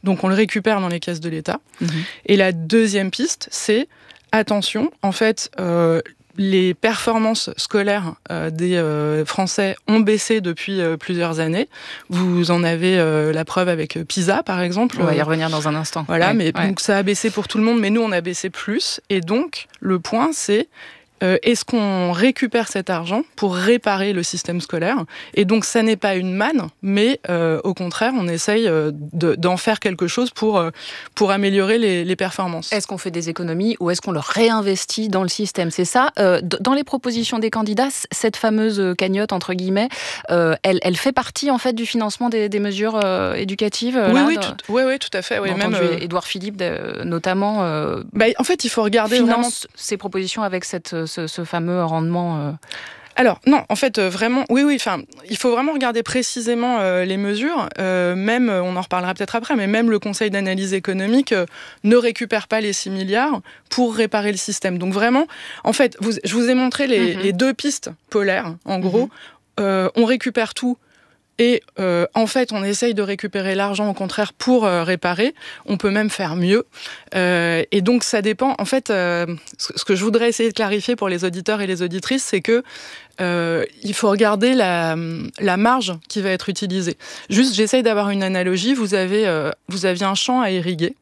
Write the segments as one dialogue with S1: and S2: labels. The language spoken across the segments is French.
S1: donc on le récupère dans les caisses de l'État. Et la deuxième piste, c'est, attention, en fait, les performances scolaires des Français ont baissé depuis plusieurs années. Vous en avez la preuve avec PISA, par exemple.
S2: On va y revenir dans un instant.
S1: Voilà, donc ça a baissé pour tout le monde, mais nous, on a baissé plus. Et donc, le point, c'est est-ce qu'on récupère cet argent pour réparer le système scolaire ? Et donc, ça n'est pas une manne, mais au contraire, on essaye d'en faire quelque chose pour améliorer les performances.
S2: Est-ce qu'on fait des économies ou est-ce qu'on le réinvestit dans le système ? C'est ça. Dans les propositions des candidats, cette fameuse cagnotte, entre guillemets, elle fait partie, en fait, du financement des mesures éducatives.
S1: Oui, tout à fait. Oui,
S2: même Édouard Philippe, notamment,
S1: en fait, il faut regarder
S2: finance ces propositions avec ce fameux rendement.
S1: Alors, non, en fait, vraiment, oui, il faut vraiment regarder précisément les mesures. Même, on en reparlera peut-être après, mais même le Conseil d'analyse économique ne récupère pas les 6 milliards pour réparer le système. Donc vraiment, en fait, je vous ai montré les deux pistes polaires, en gros. On récupère tout. Et en fait, on essaye de récupérer l'argent, au contraire, pour réparer. On peut même faire mieux. Et donc, ça dépend. En fait, ce que je voudrais essayer de clarifier pour les auditeurs et les auditrices, c'est que il faut regarder la marge qui va être utilisée. Juste, j'essaye d'avoir une analogie. Vous aviez un champ à irriguer.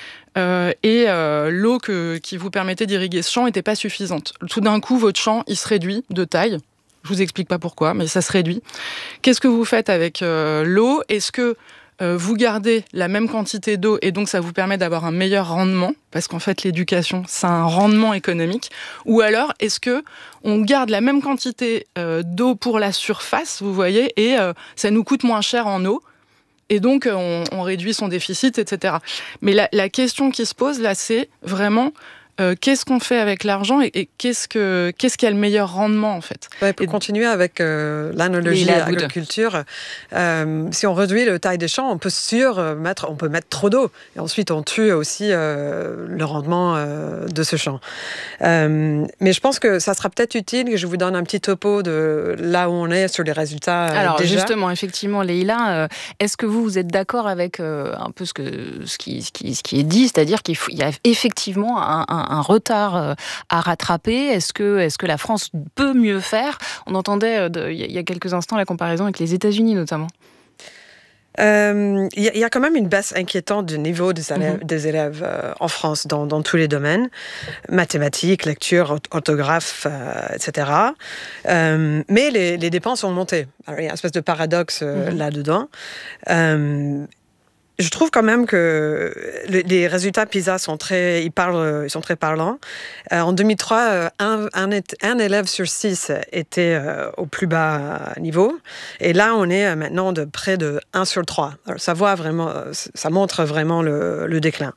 S1: Et l'eau qui vous permettait d'irriguer ce champ n'était pas suffisante. Tout d'un coup, votre champ, il se réduit de taille. Je vous explique pas pourquoi, mais ça se réduit. Qu'est-ce que vous faites avec l'eau ? Est-ce que vous gardez la même quantité d'eau et donc ça vous permet d'avoir un meilleur rendement ? Parce qu'en fait, l'éducation, c'est un rendement économique. Ou alors, est-ce que on garde la même quantité d'eau pour la surface, vous voyez, et ça nous coûte moins cher en eau ? Et donc, on réduit son déficit, etc. Mais la question qui se pose, là, c'est vraiment... qu'est-ce qu'on fait avec l'argent et qu'est-ce qui a le meilleur rendement, en fait.
S3: Pour continuer avec l'analogie agriculture, si on réduit la taille des champs, on peut mettre trop d'eau. Et ensuite, on tue aussi le rendement de ce champ. Mais je pense que ça sera peut-être utile que je vous donne un petit topo de là où on est sur les résultats.
S2: Alors,
S3: déjà.
S2: justement, effectivement, Leïla, est-ce que vous êtes d'accord avec un peu ce qui est dit, c'est-à-dire qu'il y a effectivement un retard à rattraper. Est-ce que la France peut mieux faire ? On entendait il y a quelques instants la comparaison avec les États-Unis notamment.
S3: Il y a quand même une baisse inquiétante du niveau des élèves en France dans tous les domaines, mathématiques, lecture, orthographe, etc. Mais les dépenses ont monté. Alors, il y a une espèce de paradoxe là-dedans. Je trouve quand même que les résultats PISA sont très parlants. En 2003, un élève sur 6 était au plus bas niveau. Et là, on est maintenant de près de 1 sur 3. Alors, ça montre vraiment le déclin.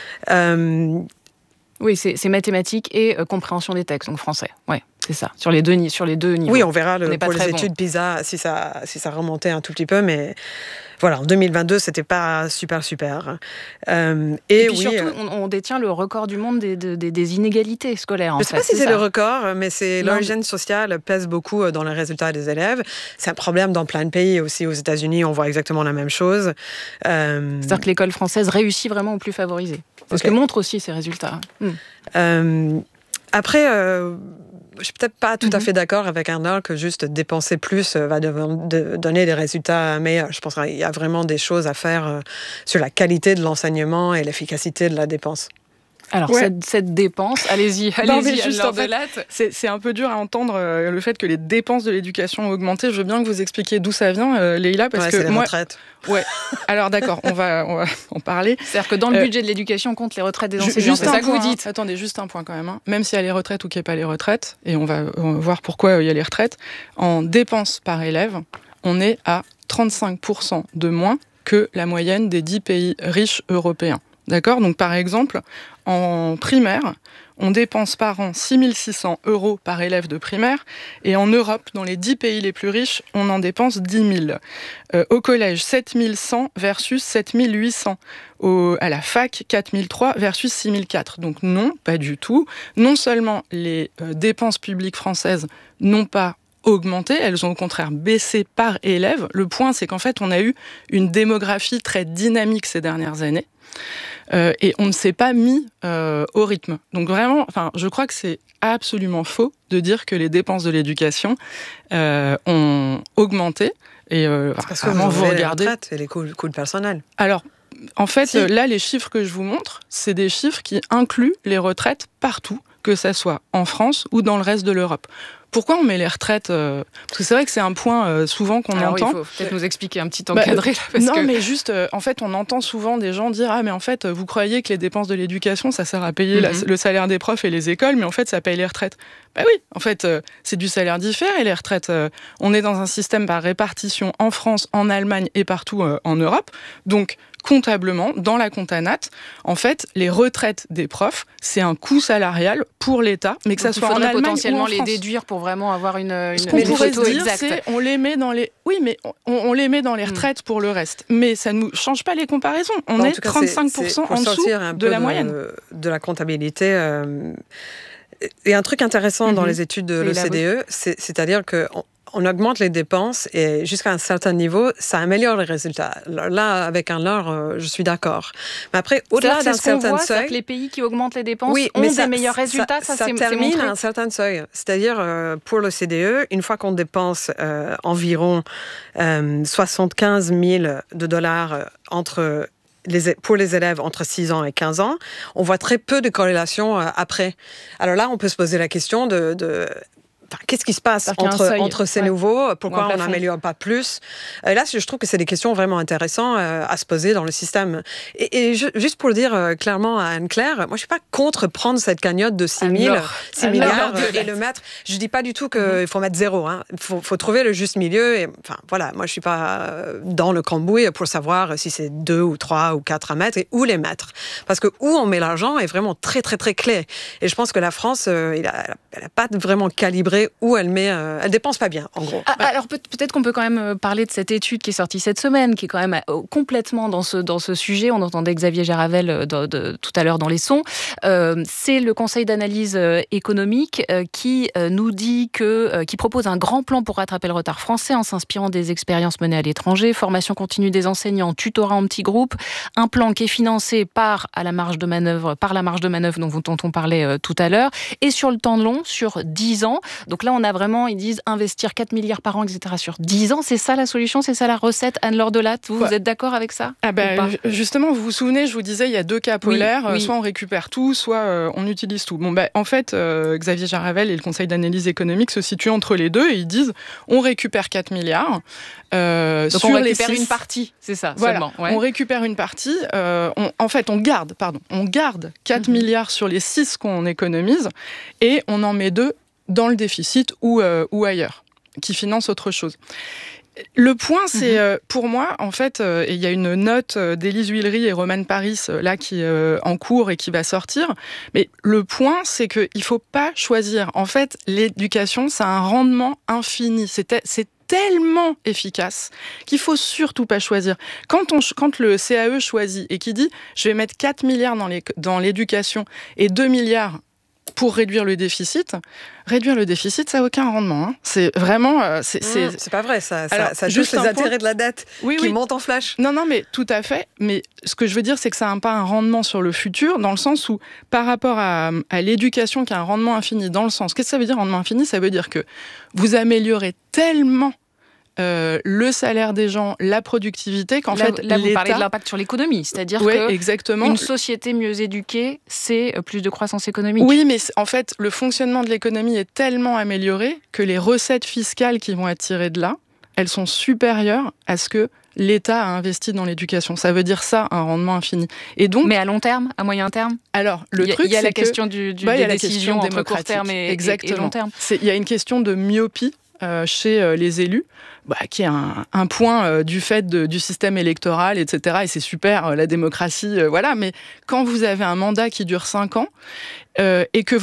S2: Oui, c'est mathématiques et compréhension des textes, donc français. Ouais, c'est ça. Sur les deux niveaux.
S3: Oui, on verra pour les études PISA si ça remontait un tout petit peu, mais voilà, en 2022, c'était pas super.
S2: Et puis surtout, on détient le record du monde des inégalités scolaires.
S3: Je ne sais pas si c'est le record, mais l'origine sociale pèse beaucoup dans les résultats des élèves. C'est un problème dans plein de pays, aussi aux États-Unis, on voit exactement la même chose.
S2: C'est-à-dire que l'école française réussit vraiment aux plus favorisés. C'est ce que montrent aussi ces résultats.
S3: Après, je suis peut-être pas tout à fait d'accord avec Arnold que juste dépenser plus va donner des résultats meilleurs. Je pense qu'il y a vraiment des choses à faire sur la qualité de l'enseignement et l'efficacité de la dépense.
S2: Alors, cette dépense, allez-y,
S1: juste en fait, c'est un peu dur à entendre le fait que les dépenses de l'éducation ont augmenté. Je veux bien que vous expliquiez d'où ça vient, Leïla, parce que
S3: c'est les retraites.
S1: Ouais. Alors d'accord, on va en parler.
S2: C'est-à-dire que dans le budget de l'éducation, on compte les retraites des enseignants. C'est ça que vous dites.
S1: Attendez, juste un point quand même. Même s'il y a les retraites ou qu'il n'y a pas les retraites, et on va voir pourquoi il y a les retraites, en dépenses par élève, on est à 35% de moins que la moyenne des 10 pays riches européens. D'accord ? Donc, par exemple, en primaire, on dépense par an 6 600 € par élève de primaire. Et en Europe, dans les 10 pays les plus riches, on en dépense 10 000. Au collège, 7 100 versus 7 800. À la fac, 4 003 versus 6 004. Donc non, pas du tout. Non seulement les dépenses publiques françaises n'ont pas augmenté, elles ont au contraire baissé par élève. Le point, c'est qu'en fait, on a eu une démographie très dynamique ces dernières années. Et on ne s'est pas mis au rythme. Donc vraiment, je crois que c'est absolument faux de dire que les dépenses de l'éducation ont augmenté. Et
S3: parce que vous regardez les retraites et les coûts de personnel.
S1: Alors, en fait, là, les chiffres que je vous montre, c'est des chiffres qui incluent les retraites partout, que ça soit en France ou dans le reste de l'Europe. Pourquoi on met les retraites Parce que c'est vrai que c'est un point souvent qu'on entend.
S2: Il faut peut-être nous expliquer un petit encadré.
S1: Mais juste, en fait, on entend souvent des gens dire « Ah, mais en fait, vous croyez que les dépenses de l'éducation, ça sert à payer le salaire des profs et les écoles, mais en fait, ça paye les retraites. » Bah oui, en fait, c'est du salaire différé, les retraites. On est dans un système par répartition en France, en Allemagne et partout en Europe. Donc, comptablement, dans la contanat, en fait, les retraites des profs, c'est un coût salarial pour l'État, mais que ça soit en Allemagne
S2: potentiellement
S1: ou en France.
S2: les déduire pour vraiment avoir une
S1: photo exacte. On les met dans les... Oui, mais on les met dans les retraites pour le reste. Mais ça ne nous change pas les comparaisons. On est 35% en dessous de la moyenne.
S3: De la comptabilité... Et un truc intéressant dans les études de l'OCDE, c'est-à-dire que... On augmente les dépenses et jusqu'à un certain niveau, ça améliore les résultats. Là, avec un leurre, je suis d'accord. Mais après, au-delà d'un certain seuil...
S2: que les pays qui augmentent les dépenses ont des meilleurs résultats. Ça
S3: termine à un certain seuil. C'est-à-dire, pour l'OCDE, une fois qu'on dépense environ 75 000 $, pour les élèves entre 6 ans et 15 ans, on voit très peu de corrélation après. Alors là, on peut se poser la question qu'est-ce qui se passe entre ces nouveaux? Pourquoi on n'améliore pas plus? Là, je trouve que c'est des questions vraiment intéressantes à se poser dans le système. Et juste pour le dire clairement à Anne-Claire, moi, je ne suis pas contre prendre cette cagnotte de 6 milliards et le mettre. Je ne dis pas du tout qu'il faut mettre 0. Il faut trouver le juste milieu. Et, moi, je ne suis pas dans le cambouis pour savoir si c'est 2 ou 3 ou 4 à mettre et où les mettre. Parce que où on met l'argent est vraiment très, très, très clé. Et je pense que la France, elle n'a pas vraiment calibré où elle dépense pas bien, en gros.
S2: Alors peut-être qu'on peut quand même parler de cette étude qui est sortie cette semaine, qui est quand même complètement dans ce sujet. On entendait Xavier Jaravel tout à l'heure dans les sons. C'est le Conseil d'analyse économique qui nous dit qui propose un grand plan pour rattraper le retard français en s'inspirant des expériences menées à l'étranger, formation continue des enseignants, tutorat en petits groupes, un plan qui est financé par la marge de manœuvre dont on parlait tout à l'heure, et sur le temps long, sur 10 ans. Donc là, on a vraiment, ils disent, investir 4 milliards par an, etc. sur 10 ans. C'est ça la solution, c'est ça la recette, Anne-Laure Delatte. Vous êtes d'accord avec ça?
S1: Justement, vous vous souvenez, je vous disais, il y a 2 cas polaires. Soit on récupère tout, soit on utilise tout. En fait, Xavier Jaravel et le Conseil d'analyse économique se situent entre les deux et ils disent, on récupère 4 milliards.
S2: Donc on récupère une partie, c'est ça,
S1: voilà,
S2: seulement. Ouais.
S1: On récupère une partie. On garde 4 milliards sur les 6 qu'on économise et on en met 2 dans le déficit ou ailleurs, qui finance autre chose. Le point, c'est, pour moi, en fait, il y a une note d'Élise Huillery et Romane Paris, là, qui est en cours et qui va sortir. Mais le point, c'est qu'il ne faut pas choisir. En fait, l'éducation, ça a un rendement infini. C'est tellement efficace qu'il faut surtout pas choisir. Quand le CAE choisit et qui dit « je vais mettre 4 milliards dans l'éducation et 2 milliards pour réduire le déficit, ça n'a aucun rendement. C'est vraiment...
S3: c'est pas vrai, ça juste les intérêts de la dette qui montent en flash.
S1: Non, mais tout à fait. Mais ce que je veux dire, c'est que ça n'a pas un rendement sur le futur, dans le sens où, par rapport à l'éducation qui a un rendement infini, dans le sens... Qu'est-ce que ça veut dire, rendement infini? Ça veut dire que vous améliorez tellement le salaire des gens, la productivité, qu'en fait,
S2: là vous parlez de l'impact sur l'économie, c'est-à-dire que
S1: exactement.
S2: Une société mieux éduquée, c'est plus de croissance économique.
S1: Oui, mais en fait, le fonctionnement de l'économie est tellement amélioré que les recettes fiscales qui vont être tirées de là, elles sont supérieures à ce que l'État a investi dans l'éducation. Ça veut dire ça, un rendement infini. Et donc,
S2: mais à long terme, à moyen terme?
S1: Alors, le truc,
S2: il y a la question des décisions entre court terme et long terme.
S1: Il y a une question de myopie chez les élus, qui est un point du fait du système électoral, etc. Et c'est super, la démocratie, voilà. Mais quand vous avez un mandat qui dure 5 ans et que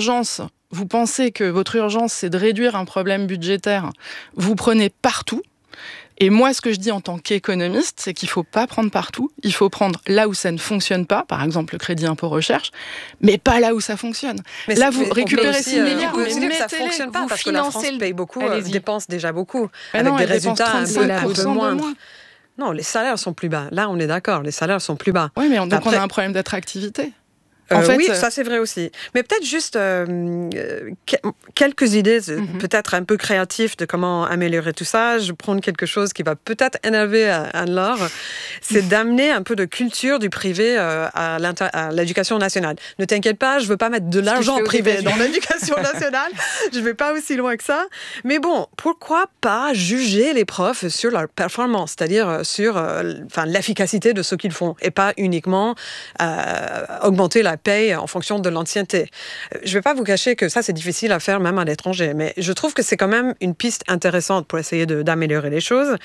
S1: vous pensez que votre urgence, c'est de réduire un problème budgétaire, vous prenez partout. Et moi, ce que je dis en tant qu'économiste, c'est qu'il ne faut pas prendre partout. Il faut prendre là où ça ne fonctionne pas, par exemple le crédit impôt recherche, mais pas là où ça fonctionne. Mais là, vous récupérez 6 milliards,
S3: mais dire que ça ne fonctionne pas parce que la France paye beaucoup, dépense déjà beaucoup, avec des résultats un peu moindres. Non, les salaires sont plus bas. Là, on est d'accord, les salaires sont plus bas.
S1: Oui, mais donc on a un problème d'attractivité.
S3: Oui, ça c'est vrai aussi. Mais peut-être juste quelques idées, peut-être un peu créatives de comment améliorer tout ça. Je prends quelque chose qui va peut-être énerver Anne-Laure. C'est d'amener un peu de culture du privé à l'éducation nationale. Ne t'inquiète pas, je ne veux pas mettre de l'argent privé dans l'éducation nationale. Je ne vais pas aussi loin que ça. Mais bon, pourquoi pas juger les profs sur leur performance, c'est-à-dire sur l'efficacité de ce qu'ils font et pas uniquement augmenter la paye en fonction de l'ancienneté. Je ne vais pas vous cacher que ça, c'est difficile à faire même à l'étranger, mais je trouve que c'est quand même une piste intéressante pour essayer d'améliorer les choses.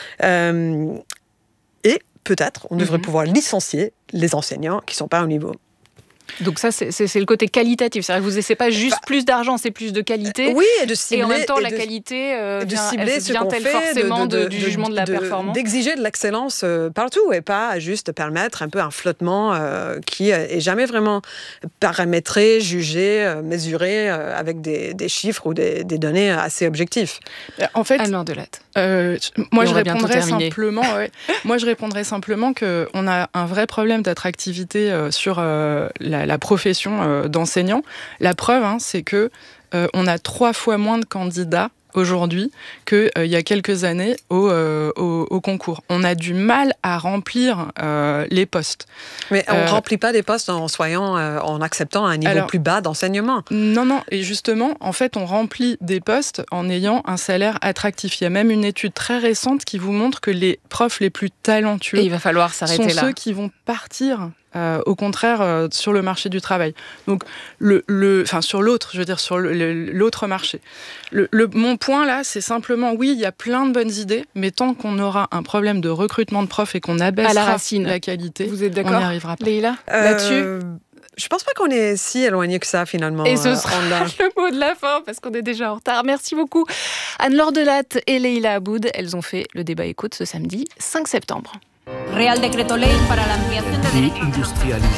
S3: Et peut-être, on devrait pouvoir licencier les enseignants qui ne sont pas au niveau.
S2: Donc ça, c'est le côté qualitatif. C'est-à-dire que vous n'essayez pas juste plus d'argent, c'est plus de qualité.
S3: Oui, et de cibler.
S2: Et en même temps, la qualité vient-elle forcément du jugement de la performance.
S3: D'exiger de l'excellence partout et pas juste permettre un peu un flottement qui est jamais vraiment paramétré, jugé, mesuré avec des chiffres ou des données assez objectifs.
S2: En fait, Anne-Laure Delatte.
S1: Moi, je répondrais simplement qu'on a un vrai problème d'attractivité sur la profession d'enseignant. La preuve, c'est que on a 3 fois moins de candidats aujourd'hui qu'il y a quelques années au concours. On a du mal à remplir les postes.
S3: Mais on ne remplit pas des postes en acceptant un niveau plus bas d'enseignement.
S1: Non. Et justement, en fait, on remplit des postes en ayant un salaire attractif. Il y a même une étude très récente qui vous montre que les profs les plus talentueux
S2: il va falloir s'arrêter
S1: sont ceux qui vont partir au contraire sur le marché du travail. Donc sur l'autre marché. Mon point là, c'est simplement oui, il y a plein de bonnes idées, mais tant qu'on aura un problème de recrutement de profs et qu'on abaissera la qualité,
S2: vous êtes d'accord,
S1: on n'y arrivera pas.
S2: Leïla, là-dessus.
S3: Je pense pas qu'on est si éloigné que ça, finalement.
S2: Et ce sera le mot de la fin, parce qu'on est déjà en retard. Merci beaucoup. Anne-Laure Delatte et Leïla Aboud, elles ont fait le débat écoute ce samedi 5 septembre.
S4: Real Decreto Ley para la ampliación de derechos.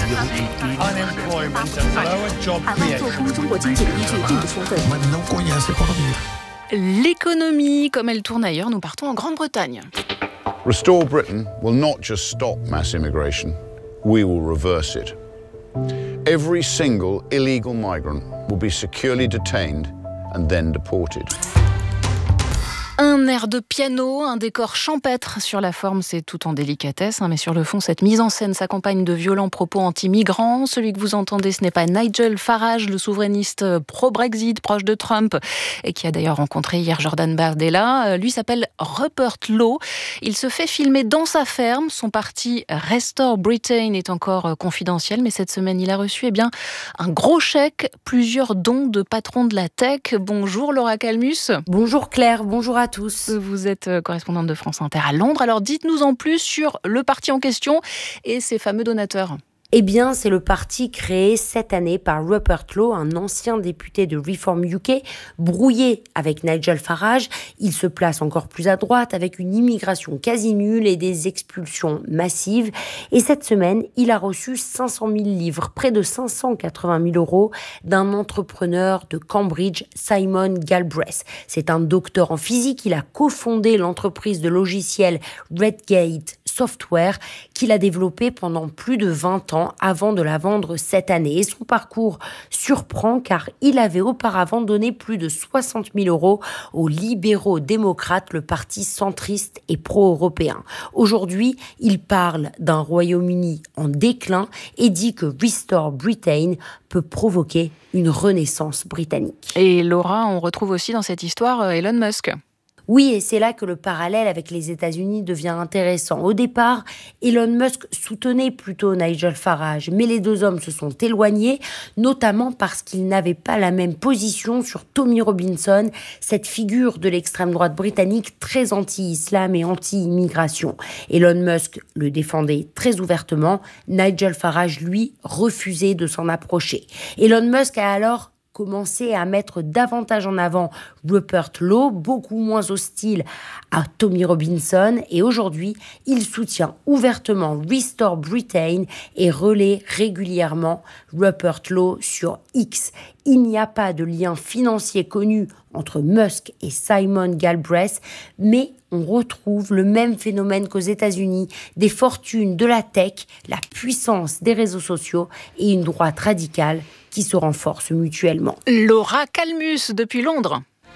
S2: L'économie, comme elle tourne ailleurs, nous partons en Grande-Bretagne.
S5: Restore Britain will not just stop mass immigration, we will reverse it. Every single illegal migrant will be securely detained and then deported.
S2: Un air de piano, un décor champêtre. Sur la forme, c'est tout en délicatesse, mais sur le fond, cette mise en scène s'accompagne de violents propos anti-migrants. Celui que vous entendez, ce n'est pas Nigel Farage, le souverainiste pro-Brexit, proche de Trump, et qui a d'ailleurs rencontré hier Jordan Bardella. Lui s'appelle Rupert Lowe. Il se fait filmer dans sa ferme. Son parti Restore Britain est encore confidentiel, mais cette semaine, il a reçu un gros chèque, plusieurs dons de patrons de la tech. Bonjour Laura Calmus.
S6: Bonjour Claire, bonjour à tous.
S2: Vous êtes correspondante de France Inter à Londres. Alors dites-nous en plus sur le parti en question et ses fameux donateurs.
S6: Eh bien, c'est le parti créé cette année par Rupert Lowe, un ancien député de Reform UK, brouillé avec Nigel Farage. Il se place encore plus à droite avec une immigration quasi nulle et des expulsions massives. Et cette semaine, il a reçu 500 000 livres, près de 580 000 euros, d'un entrepreneur de Cambridge, Simon Galbraith. C'est un docteur en physique. Il a cofondé l'entreprise de logiciels Redgate Software qu'il a développé pendant plus de 20 ans avant de la vendre cette année. Et son parcours surprend car il avait auparavant donné plus de 60 000 euros aux libéraux démocrates, le parti centriste et pro-européen. Aujourd'hui, il parle d'un Royaume-Uni en déclin et dit que Restore Britain peut provoquer une renaissance britannique.
S2: Et Laura, on retrouve aussi dans cette histoire Elon Musk.
S6: Oui, et c'est là que le parallèle avec les États-Unis devient intéressant. Au départ, Elon Musk soutenait plutôt Nigel Farage, mais les deux hommes se sont éloignés, notamment parce qu'ils n'avaient pas la même position sur Tommy Robinson, cette figure de l'extrême droite britannique très anti-islam et anti-immigration. Elon Musk le défendait très ouvertement, Nigel Farage, lui, refusait de s'en approcher. Elon Musk a alors commencé à mettre davantage en avant Rupert Law, beaucoup moins hostile à Tommy Robinson, et aujourd'hui, il soutient ouvertement Restore Britain et relaie régulièrement Rupert Law sur X. Il n'y a pas de lien financier connu entre Musk et Simon Galbraith, mais on retrouve le même phénomène qu'aux États-Unis, des fortunes de la tech, la puissance des réseaux sociaux et une droite radicale qui se renforcent mutuellement.
S2: Laura Calmus depuis Londres.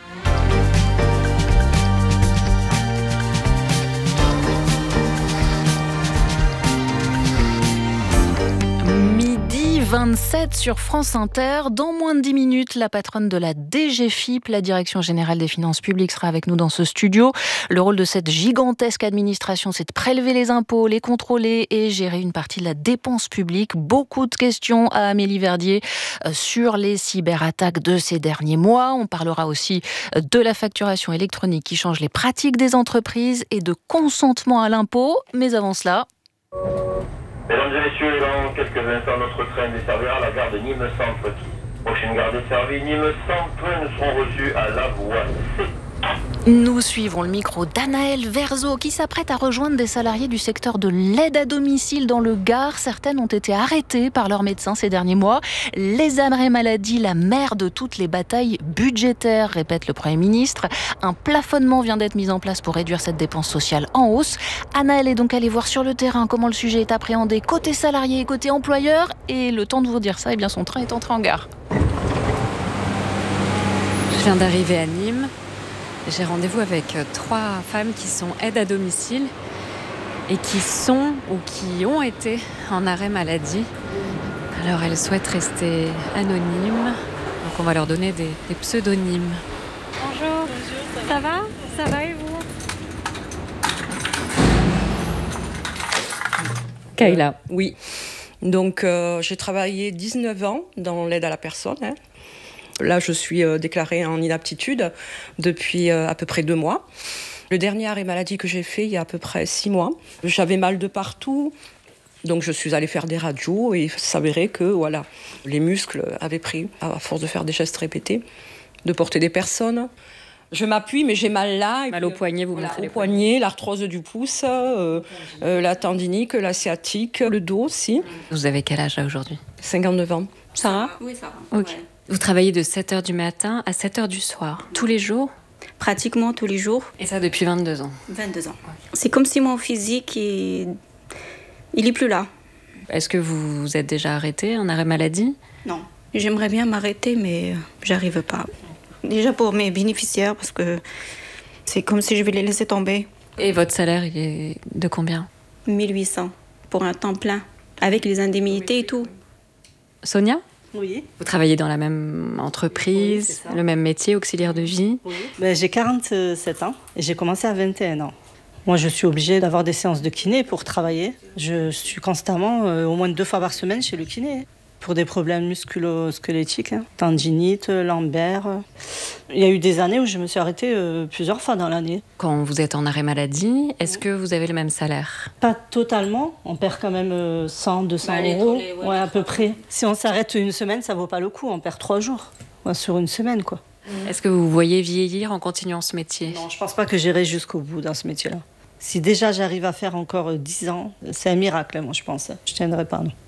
S2: Midi 27 sur France Inter. Dans moins de 10 minutes, la patronne de la DGFiP, la Direction Générale des Finances Publiques, sera avec nous dans ce studio. Le rôle de cette gigantesque administration, c'est de prélever les impôts, les contrôler et gérer une partie de la dépense publique. Beaucoup de questions à Amélie Verdier sur les cyberattaques de ces derniers mois. On parlera aussi de la facturation électronique qui change les pratiques des entreprises et de consentement à l'impôt. Mais avant cela...
S7: Mesdames et messieurs, dans quelques instants, notre train desservira la gare de Nîmes Centre. Prochaine gare desservie, Nîmes Centre, nous serons reçus à la voie C.
S2: Nous suivrons le micro d'Anaëlle Verzo qui s'apprête à rejoindre des salariés du secteur de l'aide à domicile dans le Gard. Certaines ont été arrêtées par leurs médecins ces derniers mois. Les arrêts maladie, la mère de toutes les batailles budgétaires, répète le Premier ministre. Un plafonnement vient d'être mis en place pour réduire cette dépense sociale en hausse. Anaëlle est donc allée voir sur le terrain comment le sujet est appréhendé côté salarié et côté employeur. Et le temps de vous dire ça, eh bien son train est entré en gare.
S8: Je viens d'arriver à Nîmes. J'ai rendez-vous avec 3 femmes qui sont aides à domicile et qui sont ou qui ont été en arrêt maladie. Alors elles souhaitent rester anonymes, donc on va leur donner des pseudonymes. Bonjour, ça va ? Ça va et vous ? Kayla.
S9: Oui, donc j'ai travaillé 19 ans dans l'aide à la personne. Là, je suis déclarée en inaptitude depuis à peu près 2 mois. Le dernier arrêt maladie que j'ai fait, il y a à peu près 6 mois. J'avais mal de partout, donc je suis allée faire des radios et il s'avérait que voilà, les muscles avaient pris, à force de faire des gestes répétés, de porter des personnes. Je m'appuie, mais j'ai mal là.
S8: Mal au poignet, vous montrez les
S9: poignets, l'arthrose du pouce, la tendinique, la sciatique, le dos aussi.
S8: Vous avez quel âge là aujourd'hui ?
S9: 59 ans. Ça va ?
S10: Oui, ça va.
S8: Ok. Ouais. Vous travaillez de 7h du matin à 7h du soir, tous les jours ?
S10: Pratiquement tous les jours.
S8: Et ça depuis 22 ans ?
S10: 22 ans. C'est comme si mon physique, il est plus là.
S8: Est-ce que vous vous êtes déjà arrêté en arrêt maladie ?
S10: Non. J'aimerais bien m'arrêter, mais j'arrive pas. Déjà pour mes bénéficiaires, parce que c'est comme si je vais les laisser tomber.
S8: Et votre salaire, il est de combien ?
S10: 1800 pour un temps plein, avec les indemnités et tout.
S8: Sonia ?
S11: Oui.
S8: Vous travaillez dans la même entreprise, le même métier, auxiliaire de vie ?
S11: Oui. J'ai 47 ans et j'ai commencé à 21 ans. Moi, je suis obligée d'avoir des séances de kiné pour travailler. Je suis constamment, au moins 2 fois par semaine, chez le kiné. Pour des problèmes musculo-squelettiques, tendinite, lombaire. Il y a eu des années où je me suis arrêtée plusieurs fois dans l'année.
S8: Quand vous êtes en arrêt maladie, est-ce que vous avez le même salaire ?
S11: Pas totalement. On perd quand même 100, 200 euros. Ouais, à peu près. Si on s'arrête une semaine, ça vaut pas le coup. On perd 3 jours. Ouais, sur une semaine, quoi.
S8: Est-ce que vous voyez vieillir en continuant ce métier ?
S11: Non, je pense pas que j'irai jusqu'au bout dans ce métier-là. Si déjà j'arrive à faire encore 10 ans, c'est un miracle, moi, je pense. Je tiendrai pas, non.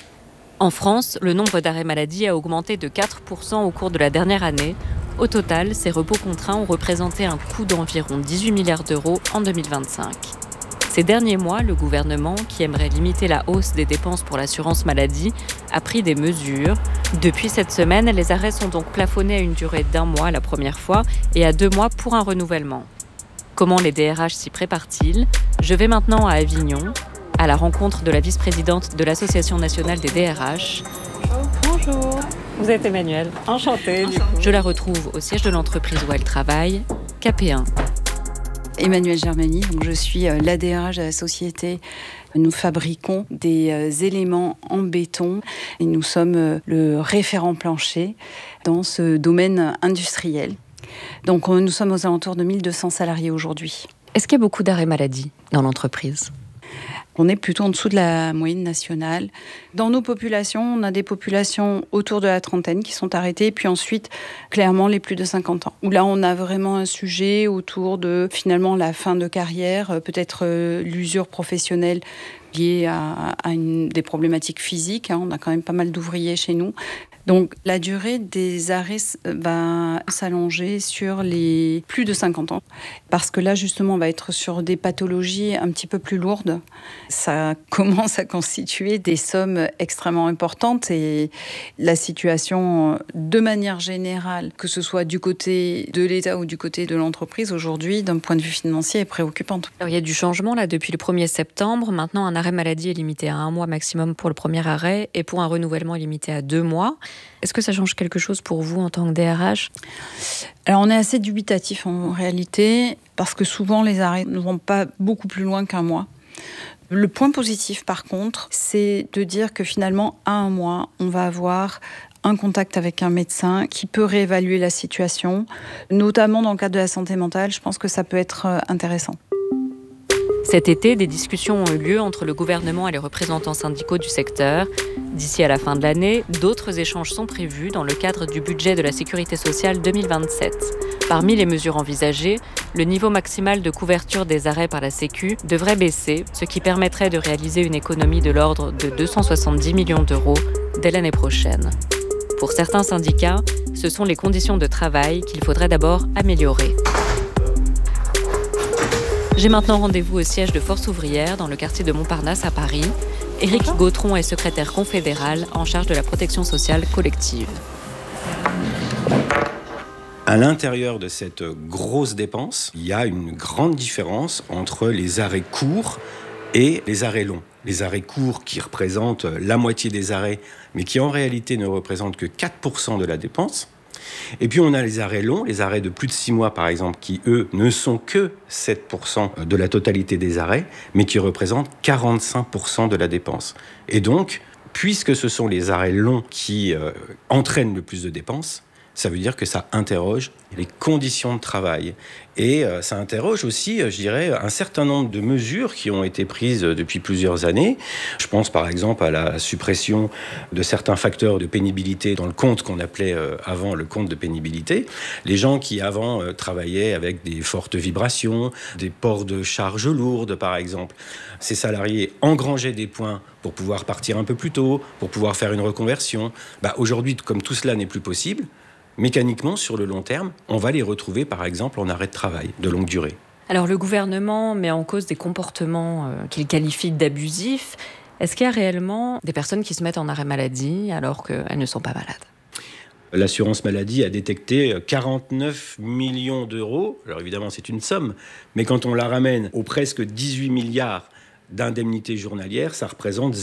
S8: En France, le nombre d'arrêts maladie a augmenté de 4% au cours de la dernière année. Au total, ces repos contraints ont représenté un coût d'environ 18 milliards d'euros en 2025. Ces derniers mois, le gouvernement, qui aimerait limiter la hausse des dépenses pour l'assurance maladie, a pris des mesures. Depuis cette semaine, les arrêts sont donc plafonnés à une durée d'1 mois la première fois et à 2 mois pour un renouvellement. Comment les DRH s'y préparent-ils ? Je vais maintenant à Avignon, à la rencontre de la vice-présidente de l'Association nationale des DRH.
S11: Bonjour. Vous êtes Emmanuelle. Enchantée.
S8: Je la retrouve au siège de l'entreprise où elle travaille, KP1.
S12: Emmanuelle Germani, donc je suis la DRH de la société. Nous fabriquons des éléments en béton et nous sommes le référent plancher dans ce domaine industriel. Donc nous sommes aux alentours de 1200 salariés aujourd'hui.
S8: Est-ce qu'il y a beaucoup d'arrêts maladie dans l'entreprise ?
S12: On est plutôt en dessous de la moyenne nationale. Dans nos populations, on a des populations autour de la trentaine qui sont arrêtées, puis ensuite, clairement, les plus de 50 ans. Où là, on a vraiment un sujet autour de, finalement, la fin de carrière, peut-être l'usure professionnelle liée à des problématiques physiques. On a quand même pas mal d'ouvriers chez nous. Donc, la durée des arrêts va s'allonger sur les plus de 50 ans. Parce que là, justement, on va être sur des pathologies un petit peu plus lourdes. Ça commence à constituer des sommes extrêmement importantes et la situation, de manière générale, que ce soit du côté de l'État ou du côté de l'entreprise, aujourd'hui, d'un point de vue financier, est préoccupante.
S8: Alors, il y a du changement là depuis le 1er septembre. Maintenant, un arrêt maladie est limité à 1 mois maximum pour le premier arrêt et pour un renouvellement limité à 2 mois. Est-ce que ça change quelque chose pour vous en tant que DRH ?
S12: Alors, on est assez dubitatif en réalité, parce que souvent les arrêts ne vont pas beaucoup plus loin qu'1 mois. Le point positif, par contre, c'est de dire que finalement, à 1 mois, on va avoir un contact avec un médecin qui peut réévaluer la situation, notamment dans le cadre de la santé mentale. Je pense que ça peut être intéressant.
S8: Cet été, des discussions ont eu lieu entre le gouvernement et les représentants syndicaux du secteur. D'ici à la fin de l'année, d'autres échanges sont prévus dans le cadre du budget de la Sécurité sociale 2027. Parmi les mesures envisagées, le niveau maximal de couverture des arrêts par la Sécu devrait baisser, ce qui permettrait de réaliser une économie de l'ordre de 270 millions d'euros dès l'année prochaine. Pour certains syndicats, ce sont les conditions de travail qu'il faudrait d'abord améliorer. J'ai maintenant rendez-vous au siège de Force ouvrière dans le quartier de Montparnasse à Paris. Éric Gautron est secrétaire confédéral en charge de la protection sociale collective.
S13: À l'intérieur de cette grosse dépense, il y a une grande différence entre les arrêts courts et les arrêts longs. Les arrêts courts qui représentent la moitié des arrêts, mais qui en réalité ne représentent que 4% de la dépense. Et puis on a les arrêts longs, les arrêts de plus de 6 mois par exemple, qui eux ne sont que 7% de la totalité des arrêts, mais qui représentent 45% de la dépense. Et donc, puisque ce sont les arrêts longs qui entraînent le plus de dépenses, ça veut dire que ça interroge les conditions de travail. Et ça interroge aussi, je dirais, un certain nombre de mesures qui ont été prises depuis plusieurs années. Je pense par exemple à la suppression de certains facteurs de pénibilité dans le compte qu'on appelait avant le compte de pénibilité. Les gens qui avant travaillaient avec des fortes vibrations, des ports de charges lourdes par exemple. Ces salariés engrangeaient des points pour pouvoir partir un peu plus tôt, pour pouvoir faire une reconversion. Aujourd'hui, comme tout cela n'est plus possible, mécaniquement, sur le long terme, on va les retrouver, par exemple, en arrêt de travail de longue durée.
S8: Alors, le gouvernement met en cause des comportements qu'il qualifie d'abusifs. Est-ce qu'il y a réellement des personnes qui se mettent en arrêt maladie alors qu'elles ne sont pas malades ?
S13: L'assurance maladie a détecté 49 millions d'euros. Alors évidemment, c'est une somme, mais quand on la ramène aux presque 18 milliards d'indemnités journalières, ça représente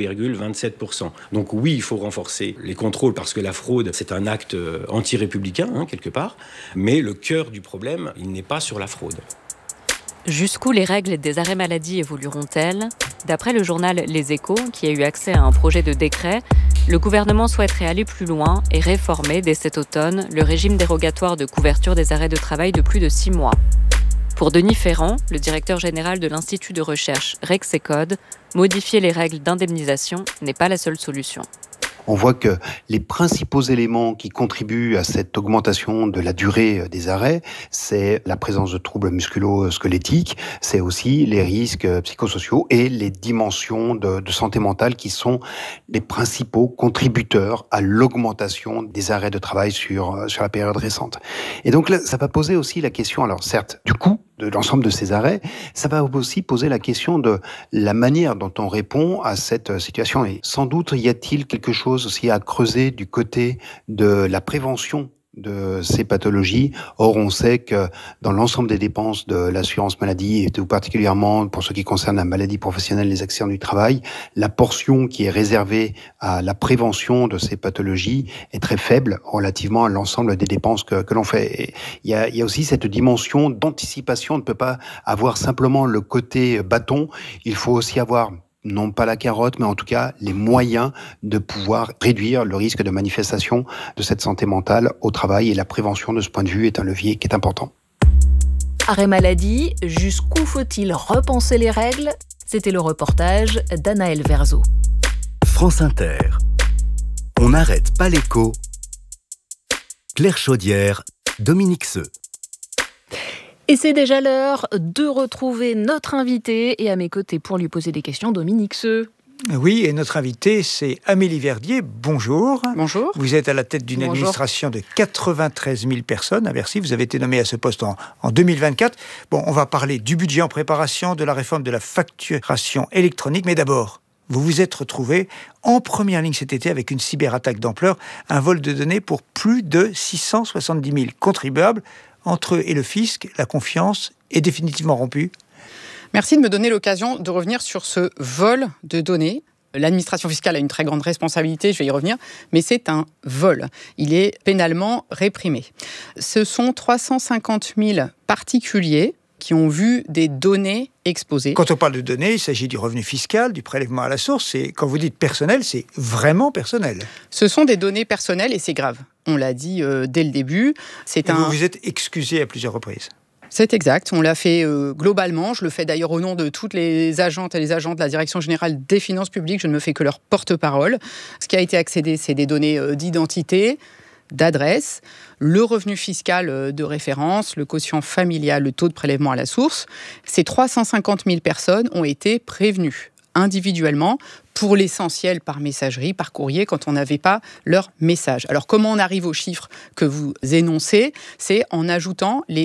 S13: 0,27%. Donc oui, il faut renforcer les contrôles parce que la fraude, c'est un acte anti-républicain, quelque part. Mais le cœur du problème, il n'est pas sur la fraude.
S8: Jusqu'où les règles des arrêts maladie évolueront-elles ? D'après le journal Les Échos, qui a eu accès à un projet de décret, le gouvernement souhaiterait aller plus loin et réformer dès cet automne le régime dérogatoire de couverture des arrêts de travail de plus de 6 mois. Pour Denis Ferrand, le directeur général de l'Institut de recherche Rexecode, modifier les règles d'indemnisation n'est pas la seule solution.
S14: On voit que les principaux éléments qui contribuent à cette augmentation de la durée des arrêts, c'est la présence de troubles musculo-squelettiques, c'est aussi les risques psychosociaux et les dimensions de santé mentale qui sont les principaux contributeurs à l'augmentation des arrêts de travail sur la période récente. Et donc là, ça va poser aussi la question, alors certes, du coût de l'ensemble de ces arrêts, ça va aussi poser la question de la manière dont on répond à cette situation. Et sans doute, y a-t-il quelque chose aussi à creuser du côté de la prévention de ces pathologies. Or, on sait que dans l'ensemble des dépenses de l'assurance maladie, et tout particulièrement pour ce qui concerne la maladie professionnelle, les accidents du travail, la portion qui est réservée à la prévention de ces pathologies est très faible relativement à l'ensemble des dépenses que l'on fait. Et il y a aussi cette dimension d'anticipation. On ne peut pas avoir simplement le côté bâton. Il faut aussi avoir non pas la carotte, mais en tout cas les moyens de pouvoir réduire le risque de manifestation de cette santé mentale au travail. Et la prévention de ce point de vue est un levier qui est important.
S2: Arrêt maladie, jusqu'où faut-il repenser les règles ? C'était le reportage d'Anaël Verzo.
S15: France Inter. On n'arrête pas l'écho. Claire Chaudière, Dominique Seux.
S2: Et c'est déjà l'heure de retrouver notre invité. Et à mes côtés pour lui poser des questions, Dominique Seux.
S16: Oui, et notre invité, c'est Amélie Verdier. Bonjour.
S1: Bonjour.
S16: Vous êtes à la tête d'une administration de 93 000 personnes à Bercy. Vous avez été nommée à ce poste en 2024. Bon, on va parler du budget en préparation, de la réforme de la facturation électronique. Mais d'abord, vous vous êtes retrouvé en première ligne cet été avec une cyberattaque d'ampleur, un vol de données pour plus de 670 000 contribuables. Entre eux et le fisc, la confiance est définitivement rompue.
S17: Merci de me donner l'occasion de revenir sur ce vol de données. L'administration fiscale a une très grande responsabilité, je vais y revenir, mais c'est un vol. Il est pénalement réprimé. Ce sont 350 000 particuliers qui ont vu des données exposées.
S16: Quand on parle de données, il s'agit du revenu fiscal, du prélèvement à la source. Et quand vous dites personnel, c'est vraiment personnel.
S17: Ce sont des données personnelles et c'est grave. On l'a dit dès le début.
S16: Vous vous êtes excusé à plusieurs reprises.
S17: C'est exact, on l'a fait globalement. Je le fais d'ailleurs au nom de toutes les agentes et les agents de la Direction générale des finances publiques. Je ne me fais que leur porte-parole. Ce qui a été accédé, c'est des données d'identité, d'adresse, le revenu fiscal de référence, le quotient familial, le taux de prélèvement à la source. Ces 350 000 personnes ont été prévenues individuellement, pour l'essentiel par messagerie, par courrier, quand on n'avait pas leur message. Alors, comment on arrive aux chiffres que vous énoncez ? C'est en ajoutant les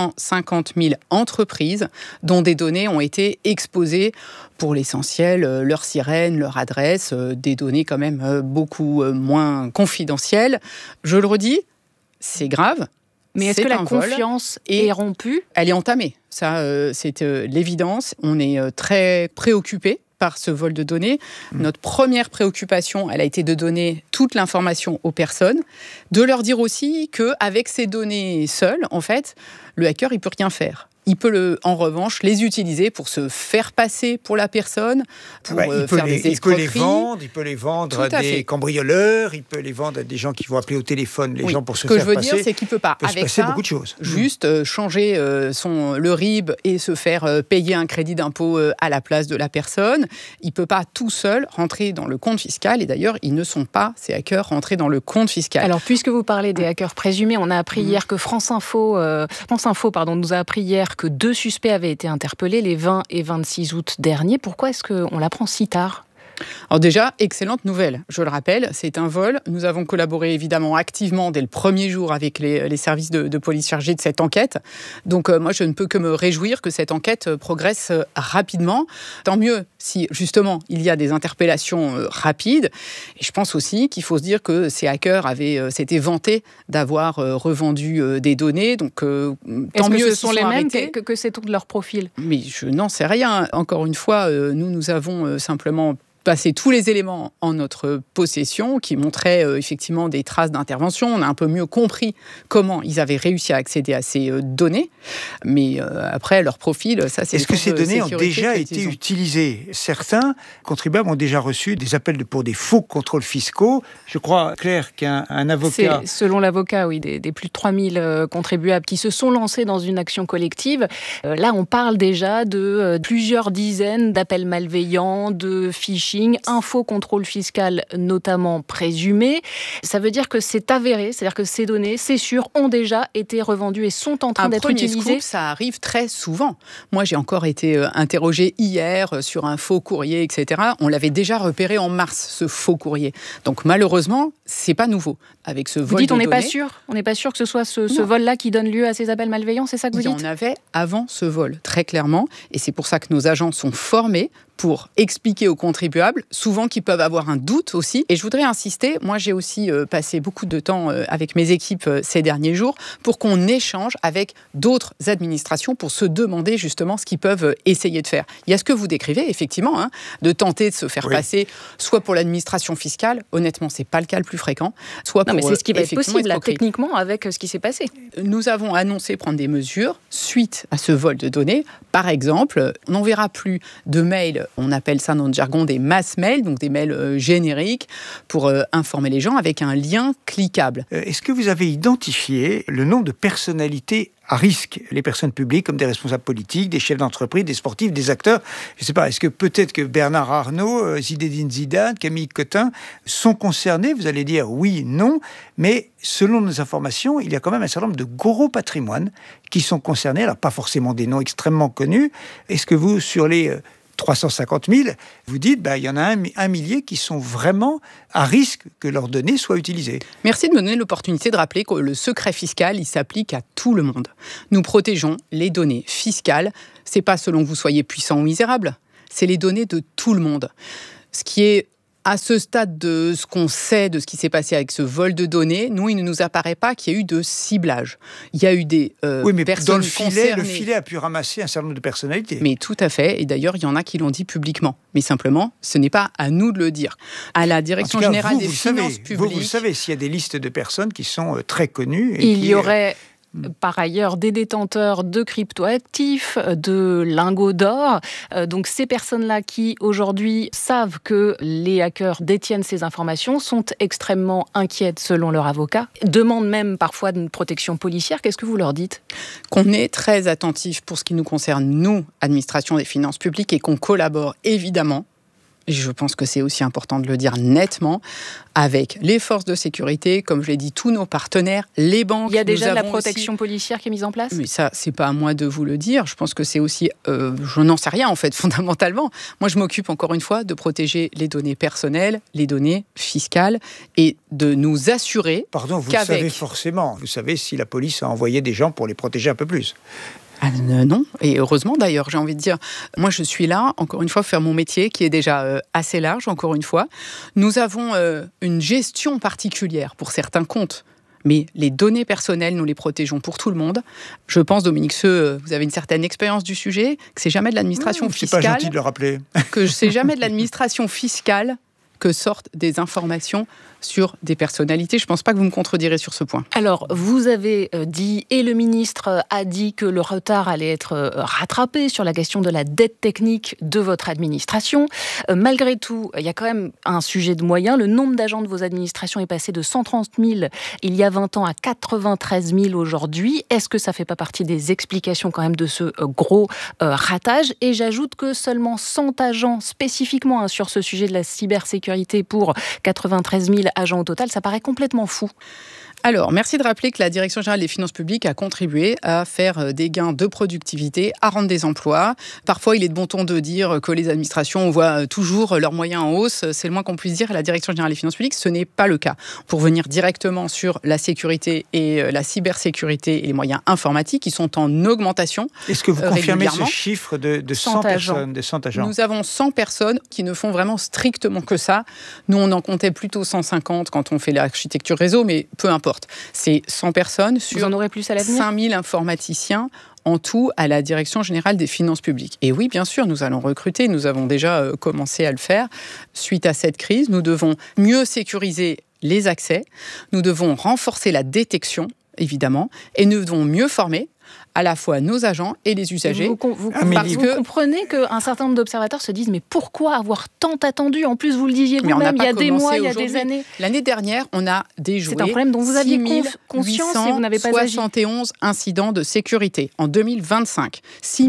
S17: 250 000 entreprises dont des données ont été exposées, pour l'essentiel, leur sirène, leur adresse, des données quand même beaucoup moins confidentielles. Je le redis, c'est grave.
S2: Mais est-ce que la confiance est rompue ?
S17: Elle est entamée. Ça, c'est l'évidence. On est très préoccupés par ce vol de données. Notre première préoccupation, elle a été de donner toute l'information aux personnes, de leur dire aussi qu'avec ces données seules, en fait, le hacker, il peut rien faire. Il peut en revanche les utiliser pour se faire passer pour la personne, pour faire des escroqueries.
S16: Il peut les vendre à des cambrioleurs, il peut les vendre à des gens qui vont appeler au téléphone les gens pour se faire passer.
S17: Ce que je veux dire, c'est qu'il ne peut pas, avec ça,
S16: beaucoup de choses.
S17: Juste changer le RIB et se faire payer un crédit d'impôt à la place de la personne. Il ne peut pas tout seul rentrer dans le compte fiscal. Et d'ailleurs, ils ne sont pas, ces hackers, rentrés dans le compte fiscal.
S2: Alors, puisque vous parlez des hackers présumés, on a appris hier que France Info nous a appris hier que 2 suspects avaient été interpellés les 20 et 26 août dernier. Pourquoi est-ce qu'on l'apprend si tard ?
S17: Alors déjà, excellente nouvelle. Je le rappelle, c'est un vol. Nous avons collaboré évidemment activement dès le premier jour avec les services de police chargés de cette enquête. Donc moi, je ne peux que me réjouir que cette enquête progresse rapidement. Tant mieux si justement il y a des interpellations rapides. Et je pense aussi qu'il faut se dire que ces hackers s'étaient vantés d'avoir revendu des données. Donc tant mieux.
S2: Ce sont les mêmes que sait-on de leur profil ?
S17: Mais je n'en sais rien. Encore une fois, nous avons simplement passer tous les éléments en notre possession qui montraient effectivement des traces d'intervention. On a un peu mieux compris comment ils avaient réussi à accéder à ces données. Mais après, leur profil, ça c'est...
S16: Est-ce que ces données ont déjà été utilisées ? Certains contribuables ont déjà reçu des appels pour des faux contrôles fiscaux. Je crois, Claire, qu'un avocat...
S2: C'est, selon l'avocat, oui, des plus de 3000 contribuables qui se sont lancés dans une action collective. Là, on parle déjà de plusieurs dizaines d'appels malveillants, de fichiers, un faux contrôle fiscal notamment présumé. Ça veut dire que c'est avéré, c'est-à-dire que ces données, c'est sûr, ont déjà été revendues et sont en train d'être utilisées.
S17: Un premier scoop, ça arrive très souvent. Moi, j'ai encore été interrogée hier sur un faux courrier, etc. On l'avait déjà repéré en mars, ce faux courrier. Donc malheureusement, c'est pas nouveau. Avec ce vol de données...
S2: Vous dites, on n'est pas sûr que ce soit ce vol-là qui donne lieu à ces appels malveillants, c'est ça que vous dites ?
S17: Il y en avait avant ce vol, très clairement. Et c'est pour ça que nos agents sont formés pour expliquer aux contribuables, souvent qu'ils peuvent avoir un doute aussi. Et je voudrais insister, moi j'ai aussi passé beaucoup de temps avec mes équipes ces derniers jours pour qu'on échange avec d'autres administrations pour se demander justement ce qu'ils peuvent essayer de faire. Il y a ce que vous décrivez, effectivement, de tenter de se faire passer, soit pour l'administration fiscale, honnêtement c'est pas le cas le plus fréquent, soit pour...
S2: Non mais c'est ce qui va être possible là, techniquement avec ce qui s'est passé.
S17: Nous avons annoncé prendre des mesures suite à ce vol de données. Par exemple, on n'enverra plus de mails on appelle ça dans le jargon des mass mails, donc des mails génériques pour informer les gens avec un lien cliquable.
S16: Est-ce que vous avez identifié le nombre de personnalités à risque, les personnes publiques comme des responsables politiques, des chefs d'entreprise, des sportifs, des acteurs? Je ne sais pas, est-ce que peut-être que Bernard Arnault, Zinedine Zidane, Camille Cotin sont concernés? Vous allez dire oui, non, mais selon nos informations, il y a quand même un certain nombre de gros patrimoines qui sont concernés, alors pas forcément des noms extrêmement connus. Est-ce que vous, sur les 350 000, vous dites, il y en a un millier qui sont vraiment à risque que leurs données soient utilisées?
S17: Merci de me donner l'opportunité de rappeler que le secret fiscal, il s'applique à tout le monde. Nous protégeons les données fiscales. C'est pas selon que vous soyez puissant ou misérable. C'est les données de tout le monde. Ce qui est à ce stade de ce qu'on sait de ce qui s'est passé avec ce vol de données, nous, il ne nous apparaît pas qu'il y a eu de ciblage. Il y a eu des
S16: oui, mais
S17: personnes
S16: dans le filet,
S17: concernées.
S16: Le filet a pu ramasser un certain nombre de personnalités.
S17: Mais tout à fait. Et d'ailleurs, il y en a qui l'ont dit publiquement. Mais simplement, ce n'est pas à nous de le dire. À la Direction générale des finances publiques...
S16: Vous le savez, s'il y a des listes de personnes qui sont très connues...
S2: Et il y aurait... Par ailleurs, des détenteurs de cryptoactifs, de lingots d'or. Donc ces personnes-là qui, aujourd'hui, savent que les hackers détiennent ces informations sont extrêmement inquiètes selon leur avocat, demandent même parfois une protection policière. Qu'est-ce que vous leur dites?
S17: Qu'on est très attentif pour ce qui nous concerne, nous, administration des finances publiques, et qu'on collabore évidemment, et je pense que c'est aussi important de le dire nettement, avec les forces de sécurité, comme je l'ai dit, tous nos partenaires, les banques.
S2: Il y a déjà de la protection policière qui est mise en place?
S17: Mais ça, c'est pas à moi de vous le dire. Je pense que c'est aussi... je n'en sais rien, en fait, fondamentalement. Moi, je m'occupe, encore une fois, de protéger les données personnelles, les données fiscales, et de nous assurer
S16: Pardon, vous le savez forcément. Vous savez si la police a envoyé des gens pour les protéger un peu plus.
S17: Non, et heureusement d'ailleurs, j'ai envie de dire. Moi, je suis là, encore une fois, pour faire mon métier, qui est déjà assez large, encore une fois. Nous avons une gestion particulière pour certains comptes, mais les données personnelles, nous les protégeons pour tout le monde. Je pense, Dominique Seux, vous avez une certaine expérience du sujet, que c'est jamais de l'administration fiscale...
S16: C'est pas gentil de le rappeler.
S17: Que c'est jamais de l'administration fiscale que sortent des informations sur des personnalités. Je ne pense pas que vous me contredirez sur ce point.
S2: Alors, vous avez dit, et le ministre a dit que le retard allait être rattrapé sur la question de la dette technique de votre administration. Malgré tout, il y a quand même un sujet de moyens. Le nombre d'agents de vos administrations est passé de 130 000 il y a 20 ans à 93 000 aujourd'hui. Est-ce que ça ne fait pas partie des explications quand même de ce gros ratage? Et j'ajoute que seulement 100 agents spécifiquement sur ce sujet de la cybersécurité pour 93 000 agents au total, ça paraît complètement fou.
S17: Alors, merci de rappeler que la Direction générale des finances publiques a contribué à faire des gains de productivité, à rendre des emplois. Parfois, il est de bon ton de dire que les administrations voient toujours leurs moyens en hausse. C'est le moins qu'on puisse dire à la Direction générale des finances publiques. Ce n'est pas le cas. Pour venir directement sur la sécurité et la cybersécurité et les moyens informatiques, qui sont en augmentation.
S16: Est-ce que vous confirmez ce chiffre de 100 personnes, de 100 agents?
S17: Nous avons 100 personnes qui ne font vraiment strictement que ça. Nous, on en comptait plutôt 150 quand on fait l'architecture réseau, mais peu importe. C'est 100 personnes sur
S2: Vous en aurez plus à l'avenir
S17: 5000 informaticiens en tout à la Direction générale des finances publiques. Et oui, bien sûr, nous allons recruter. Nous avons déjà commencé à le faire. Suite à cette crise, nous devons mieux sécuriser les accès. Nous devons renforcer la détection, évidemment. Et nous devons mieux former à la fois nos agents et les usagers.
S2: Vous comprenez qu'un certain nombre d'observateurs se disent mais pourquoi avoir tant attendu? En plus, vous le disiez vous-même, il y a des mois, il y a des années.
S17: L'année dernière, on a déjoué
S2: c'est un problème dont vous aviez conscience et vous n'avez pas agi.
S17: 71 incidents de sécurité en 2025.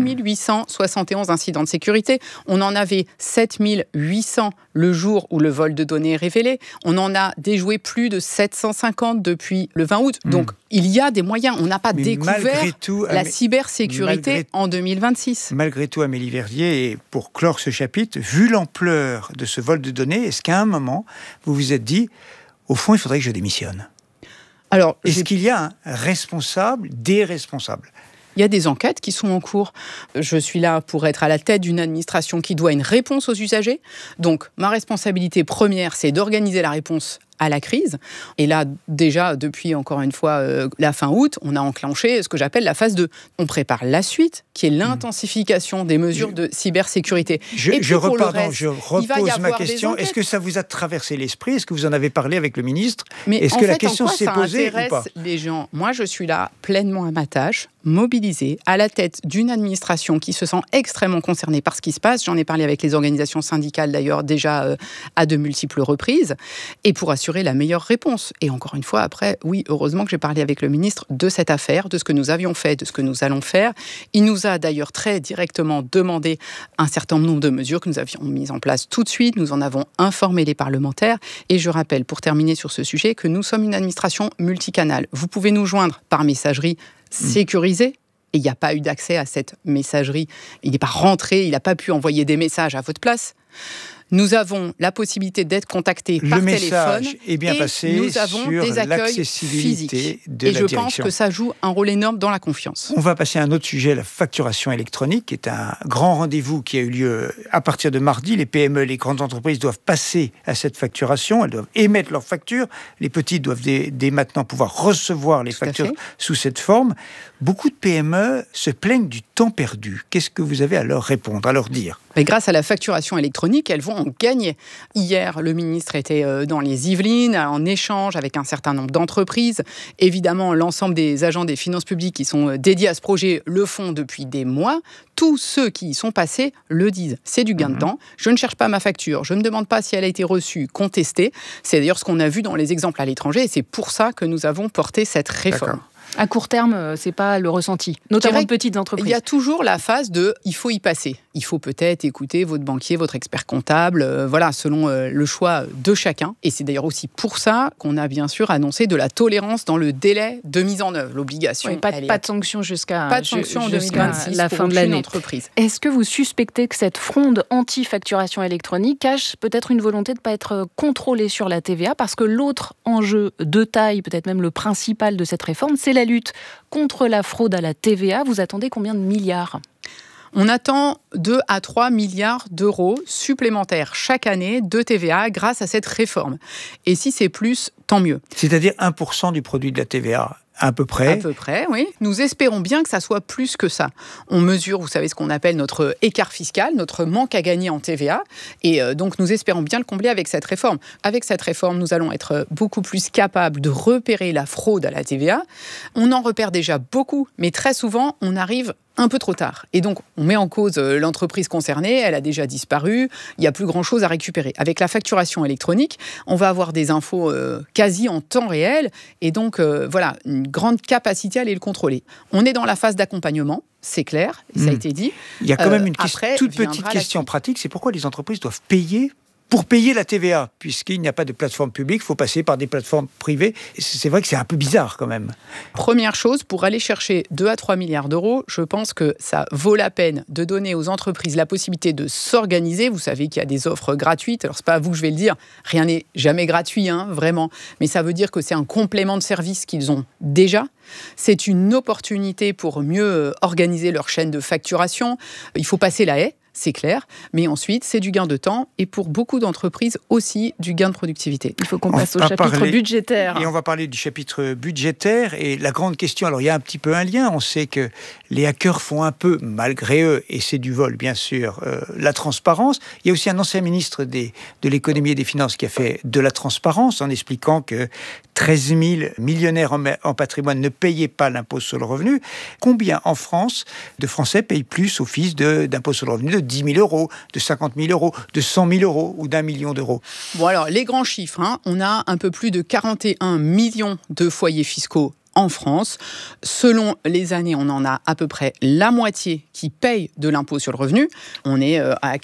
S17: 6871 incidents de sécurité. On en avait 7800 le jour où le vol de données est révélé. On en a déjoué plus de 750 depuis le 20 août. Donc, il y a des moyens. On n'a pas découvert la cybersécurité en 2026.
S16: Malgré tout, Amélie Verdier, et pour clore ce chapitre, vu l'ampleur de ce vol de données, est-ce qu'à un moment, vous vous êtes dit, au fond, il faudrait que je démissionne? Alors, est-ce qu'il y a un responsable, des responsables?
S17: Il y a des enquêtes qui sont en cours. Je suis là pour être à la tête d'une administration qui doit une réponse aux usagers. Donc, ma responsabilité première, c'est d'organiser la réponse à la crise. Et là, déjà, depuis, encore une fois, la fin août, on a enclenché ce que j'appelle la phase 2. On prépare la suite, qui est l'intensification des mesures de cybersécurité.
S16: Je repose ma question. Est-ce que ça vous a traversé l'esprit? Est-ce que vous en avez parlé avec le ministre?
S17: Mais
S16: est-ce que la question s'est posée ou pas?
S17: Les gens. Moi, je suis là pleinement à ma tâche, mobilisés à la tête d'une administration qui se sent extrêmement concernée par ce qui se passe. J'en ai parlé avec les organisations syndicales d'ailleurs déjà à de multiples reprises, et pour assurer la meilleure réponse. Et encore une fois, après, oui, heureusement que j'ai parlé avec le ministre de cette affaire, de ce que nous avions fait, de ce que nous allons faire. Il nous a d'ailleurs très directement demandé un certain nombre de mesures que nous avions mises en place tout de suite. Nous en avons informé les parlementaires. Et je rappelle, pour terminer sur ce sujet, que nous sommes une administration multicanale. Vous pouvez nous joindre par messagerie sécurisée. Et il n'y a pas eu d'accès à cette messagerie. Il n'est pas rentré, il n'a pas pu envoyer des messages à votre place. Nous avons la possibilité d'être contactés par téléphone.
S16: Le message est bien passé
S17: nous avons
S16: sur
S17: des accueils
S16: l'accessibilité
S17: physiques.
S16: de la direction.
S17: Et je pense que ça joue un rôle énorme dans la confiance.
S16: On va passer à un autre sujet, la facturation électronique, qui est un grand rendez-vous qui a eu lieu à partir de mardi. Les PME, les grandes entreprises doivent passer à cette facturation. Elles doivent émettre leurs factures. Les petites doivent dès maintenant pouvoir recevoir les factures sous cette forme. Beaucoup de PME se plaignent du temps perdu. Qu'est-ce que vous avez à leur répondre, à leur dire ?
S17: Mais grâce à la facturation électronique, elles vont en gagner. Hier, le ministre était dans les Yvelines en échange avec un certain nombre d'entreprises. Évidemment, l'ensemble des agents des finances publiques qui sont dédiés à ce projet le font depuis des mois. Tous ceux qui y sont passés le disent. C'est du gain de temps. Je ne cherche pas ma facture. Je ne me demande pas si elle a été reçue, contestée. C'est d'ailleurs ce qu'on a vu dans les exemples à l'étranger et c'est pour ça que nous avons porté cette réforme.
S16: D'accord.
S2: À court terme, c'est pas le ressenti, notamment de petites entreprises.
S17: Il y a toujours la phase de « il faut y passer ». Il faut peut-être écouter votre banquier, votre expert comptable, selon le choix de chacun. Et c'est d'ailleurs aussi pour ça qu'on a bien sûr annoncé de la tolérance dans le délai de mise en œuvre. L'obligation,
S2: oui, pas de sanction jusqu'à
S17: en 2026
S2: la fin de l'année.
S17: Entreprise.
S2: Est-ce que vous suspectez que cette fronde anti-facturation électronique cache peut-être une volonté de ne pas être contrôlée sur la TVA ? Parce que l'autre enjeu de taille, peut-être même le principal de cette réforme, c'est la lutte contre la fraude à la TVA. Vous attendez combien de milliards ?
S17: On attend 2 à 3 milliards d'euros supplémentaires chaque année de TVA grâce à cette réforme. Et si c'est plus, tant mieux.
S16: C'est-à-dire 1% du produit de la TVA. À peu près.
S17: À peu près, oui. Nous espérons bien que ça soit plus que ça. On mesure, vous savez, ce qu'on appelle notre écart fiscal, notre manque à gagner en TVA. Et donc, nous espérons bien le combler avec cette réforme. Avec cette réforme, nous allons être beaucoup plus capables de repérer la fraude à la TVA. On en repère déjà beaucoup, mais très souvent, on arrive un peu trop tard. Et donc, on met en cause l'entreprise concernée, elle a déjà disparu, il n'y a plus grand-chose à récupérer. Avec la facturation électronique, on va avoir des infos quasi en temps réel, et donc, une grande capacité à aller le contrôler. On est dans la phase d'accompagnement, c'est clair, ça a été dit.
S16: Il y a quand même une toute petite question pratique, c'est pourquoi les entreprises doivent payer pour payer la TVA, puisqu'il n'y a pas de plateforme publique, il faut passer par des plateformes privées. C'est vrai que c'est un peu bizarre quand même.
S17: Première chose, pour aller chercher 2 à 3 milliards d'euros, je pense que ça vaut la peine de donner aux entreprises la possibilité de s'organiser. Vous savez qu'il y a des offres gratuites. Alors, c'est pas à vous que je vais le dire. Rien n'est jamais gratuit, vraiment. Mais ça veut dire que c'est un complément de service qu'ils ont déjà. C'est une opportunité pour mieux organiser leur chaîne de facturation. Il faut passer la haie. C'est clair, mais ensuite, c'est du gain de temps et pour beaucoup d'entreprises aussi du gain de productivité.
S2: Il faut qu'on passe au chapitre budgétaire.
S16: Et on va parler du chapitre budgétaire et la grande question, alors il y a un petit peu un lien, on sait que les hackers font un peu, malgré eux, et c'est du vol bien sûr, la transparence. Il y a aussi un ancien ministre de l'économie et des finances qui a fait de la transparence en expliquant que 13 000 millionnaires en patrimoine ne payaient pas l'impôt sur le revenu. Combien en France de Français payent plus au fisc d'impôt sur le revenu de 10 000 euros, de 50 000 euros, de 100 000 euros ou d'1 million d'euros?
S17: Bon alors, les grands chiffres, on a un peu plus de 41 millions de foyers fiscaux en France. Selon les années, on en a à peu près la moitié qui payent de l'impôt sur le revenu. On est à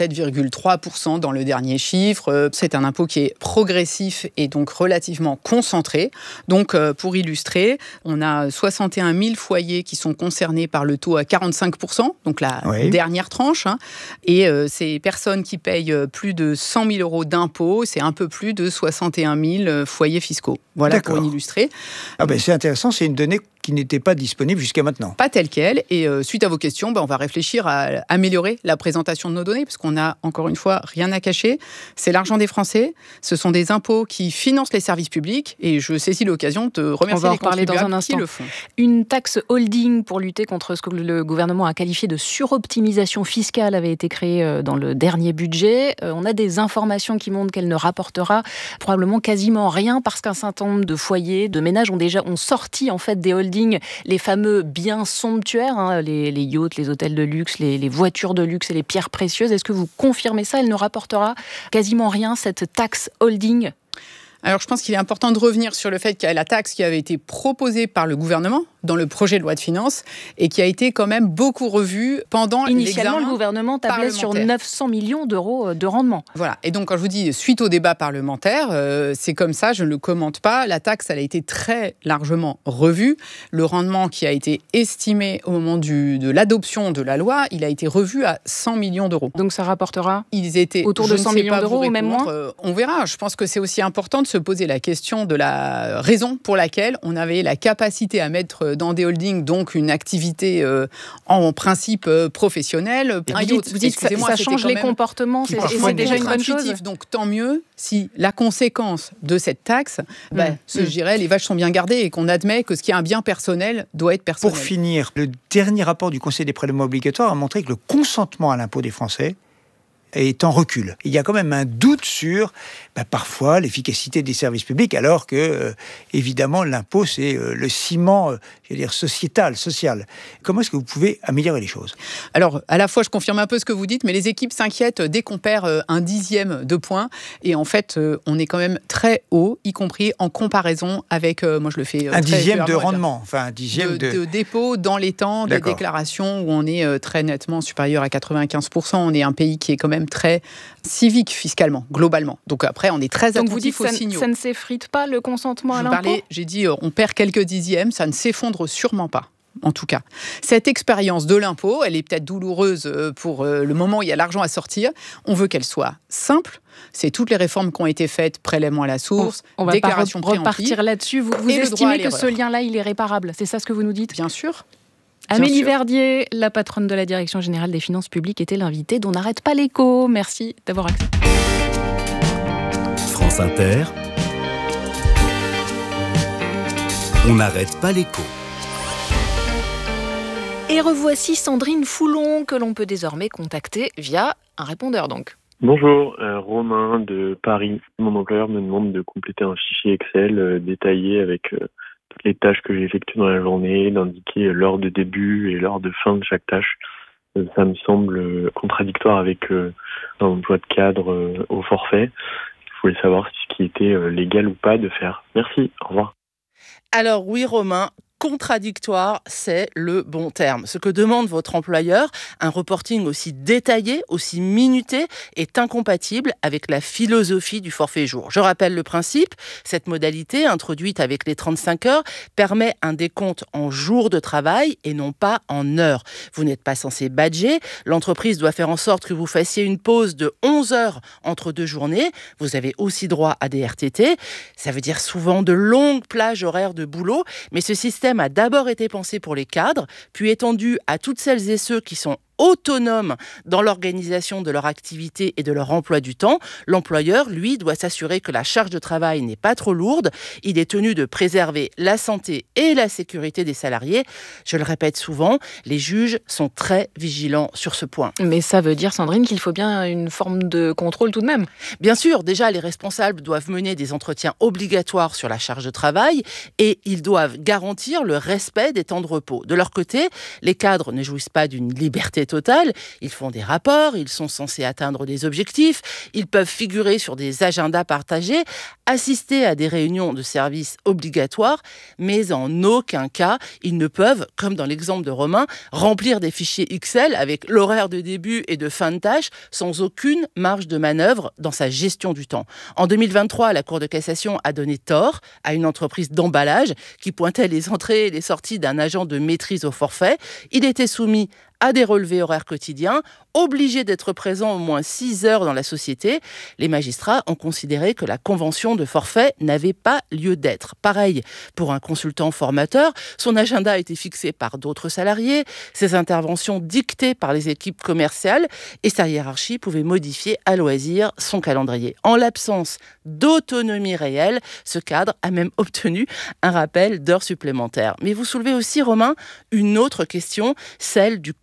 S17: 47,3% dans le dernier chiffre. C'est un impôt qui est progressif et donc relativement concentré. Donc, pour illustrer, on a 61 000 foyers qui sont concernés par le taux à 45%, donc la dernière tranche. Et ces personnes qui payent plus de 100 000 euros d'impôt, c'est un peu plus de 61 000 foyers fiscaux. Voilà pour illustrer.
S16: C'est intéressant, c'est une donnée qui n'était pas disponible jusqu'à maintenant.
S17: Pas telle qu'elle. Et suite à vos questions, on va réfléchir à améliorer la présentation de nos données, parce qu'on n'a, encore une fois, rien à cacher. C'est l'argent des Français. Ce sont des impôts qui financent les services publics. Et je saisis l'occasion de remercier les contribuables qui le font.
S2: Une taxe holding pour lutter contre ce que le gouvernement a qualifié de suroptimisation fiscale avait été créée dans le dernier budget. On a des informations qui montrent qu'elle ne rapportera probablement quasiment rien, parce qu'un certain nombre de foyers, de ménages ont sorti en fait des holdings holding les fameux biens somptuaires, hein, les yachts, les hôtels de luxe, les voitures de luxe et les pierres précieuses. Est-ce que vous confirmez ça? Elle ne rapportera quasiment rien, cette taxe holding?
S17: Alors, je pense qu'il est important de revenir sur le fait qu'il y a la taxe qui avait été proposée par le gouvernement dans le projet de loi de finances et qui a été quand même beaucoup revue pendant
S2: Initialement, le gouvernement tablait sur 900 millions d'euros de rendement.
S17: Voilà. Et donc, quand je vous dis suite au débat parlementaire, c'est comme ça, je ne le commente pas. La taxe, elle a été très largement revue. Le rendement qui a été estimé au moment de l'adoption de la loi, il a été revu à 100 millions d'euros.
S2: Donc, ça rapportera
S17: autour
S2: de 100 millions d'euros ou même moins.
S17: On verra. Je pense que c'est aussi important de se poser la question de la raison pour laquelle on avait la capacité à mettre dans des holdings, donc une activité en principe professionnelle.
S2: Vous dites que ça change les comportements, c'est déjà une bonne chose.
S17: Donc tant mieux si la conséquence de cette taxe, je dirais, les vaches sont bien gardées et qu'on admet que ce qui est un bien personnel doit être personnel.
S16: Pour finir, le dernier rapport du Conseil des prélèvements obligatoires a montré que le consentement à l'impôt des Français est en recul. Il y a quand même un doute sur, parfois, l'efficacité des services publics, alors que, évidemment, l'impôt, c'est le ciment, sociétal, social. Comment est-ce que vous pouvez améliorer les choses?
S17: Alors, à la fois, je confirme un peu ce que vous dites, mais les équipes s'inquiètent dès qu'on perd un dixième de point. Et en fait, on est quand même très haut, y compris en comparaison avec, moi je le fais...
S16: un dixième de rendement, enfin un dixième
S17: de dépôt dans les temps, des déclarations où on est très nettement supérieur à 95%. On est un pays qui est quand même très civique fiscalement, globalement. Donc après, on est très attentif aux signaux.
S2: Ça ne s'effrite pas, le consentement à l'impôt?
S17: J'ai dit, on perd quelques dixièmes, ça ne s'effondre sûrement pas. En tout cas, cette expérience de l'impôt, elle est peut-être douloureuse pour le moment où il y a l'argent à sortir. On veut qu'elle soit simple. C'est toutes les réformes qui ont été faites, prélèvement à la source,
S2: on va
S17: déclaration
S2: pas repartir là-dessus. Vous estimez que ce lien-là, il est réparable? C'est ça ce que vous nous dites?
S17: Bien sûr.
S2: Amélie Verdier, la patronne de la Direction Générale des Finances Publiques, était l'invitée d'On n'arrête pas l'écho. Merci d'avoir accepté.
S15: France Inter. On n'arrête pas l'écho.
S2: Et revoici Sandrine Foulon, que l'on peut désormais contacter via un répondeur donc.
S18: Bonjour, Romain de Paris. Mon employeur me demande de compléter un fichier Excel détaillé avec toutes les tâches que j'ai effectuées dans la journée, d'indiquer l'heure de début et l'heure de fin de chaque tâche. Ça me semble contradictoire avec un emploi de cadre au forfait. Je voulais savoir ce qui était légal ou pas de faire. Merci, au revoir.
S19: Alors oui, Romain, contradictoire, c'est le bon terme. Ce que demande votre employeur, un reporting aussi détaillé, aussi minuté, est incompatible avec la philosophie du forfait jour. Je rappelle le principe, cette modalité, introduite avec les 35 heures, permet un décompte en jours de travail et non pas en heures. Vous n'êtes pas censé badger, l'entreprise doit faire en sorte que vous fassiez une pause de 11 heures entre deux journées. Vous avez aussi droit à des RTT, ça veut dire souvent de longues plages horaires de boulot, mais ce système a d'abord été pensé pour les cadres, puis étendu à toutes celles et ceux qui sont autonomes dans l'organisation de leur activité et de leur emploi du temps. L'employeur, lui, doit s'assurer que la charge de travail n'est pas trop lourde. Il est tenu de préserver la santé et la sécurité des salariés. Je le répète souvent, les juges sont très vigilants sur ce point.
S2: Mais ça veut dire, Sandrine, qu'il faut bien une forme de contrôle tout de même.
S19: Bien sûr, déjà, les responsables doivent mener des entretiens obligatoires sur la charge de travail et ils doivent garantir le respect des temps de repos. De leur côté, les cadres ne jouissent pas d'une liberté totale. Ils font des rapports, ils sont censés atteindre des objectifs, ils peuvent figurer sur des agendas partagés, assister à des réunions de services obligatoires, mais en aucun cas, ils ne peuvent, comme dans l'exemple de Romain, remplir des fichiers Excel avec l'horaire de début et de fin de tâche sans aucune marge de manœuvre dans sa gestion du temps. En 2023, la Cour de cassation a donné tort à une entreprise d'emballage qui pointait les entrées et les sorties d'un agent de maîtrise au forfait. Il était soumis à des relevés horaires quotidiens, obligé d'être présent au moins 6 heures dans la société. Les magistrats ont considéré que la convention de forfait n'avait pas lieu d'être. Pareil pour un consultant formateur, son agenda a été fixé par d'autres salariés, ses interventions dictées par les équipes commerciales et sa hiérarchie pouvait modifier à loisir son calendrier. En l'absence d'autonomie réelle, ce cadre a même obtenu un rappel d'heures supplémentaires. Mais vous soulevez aussi, Romain, une autre question, celle du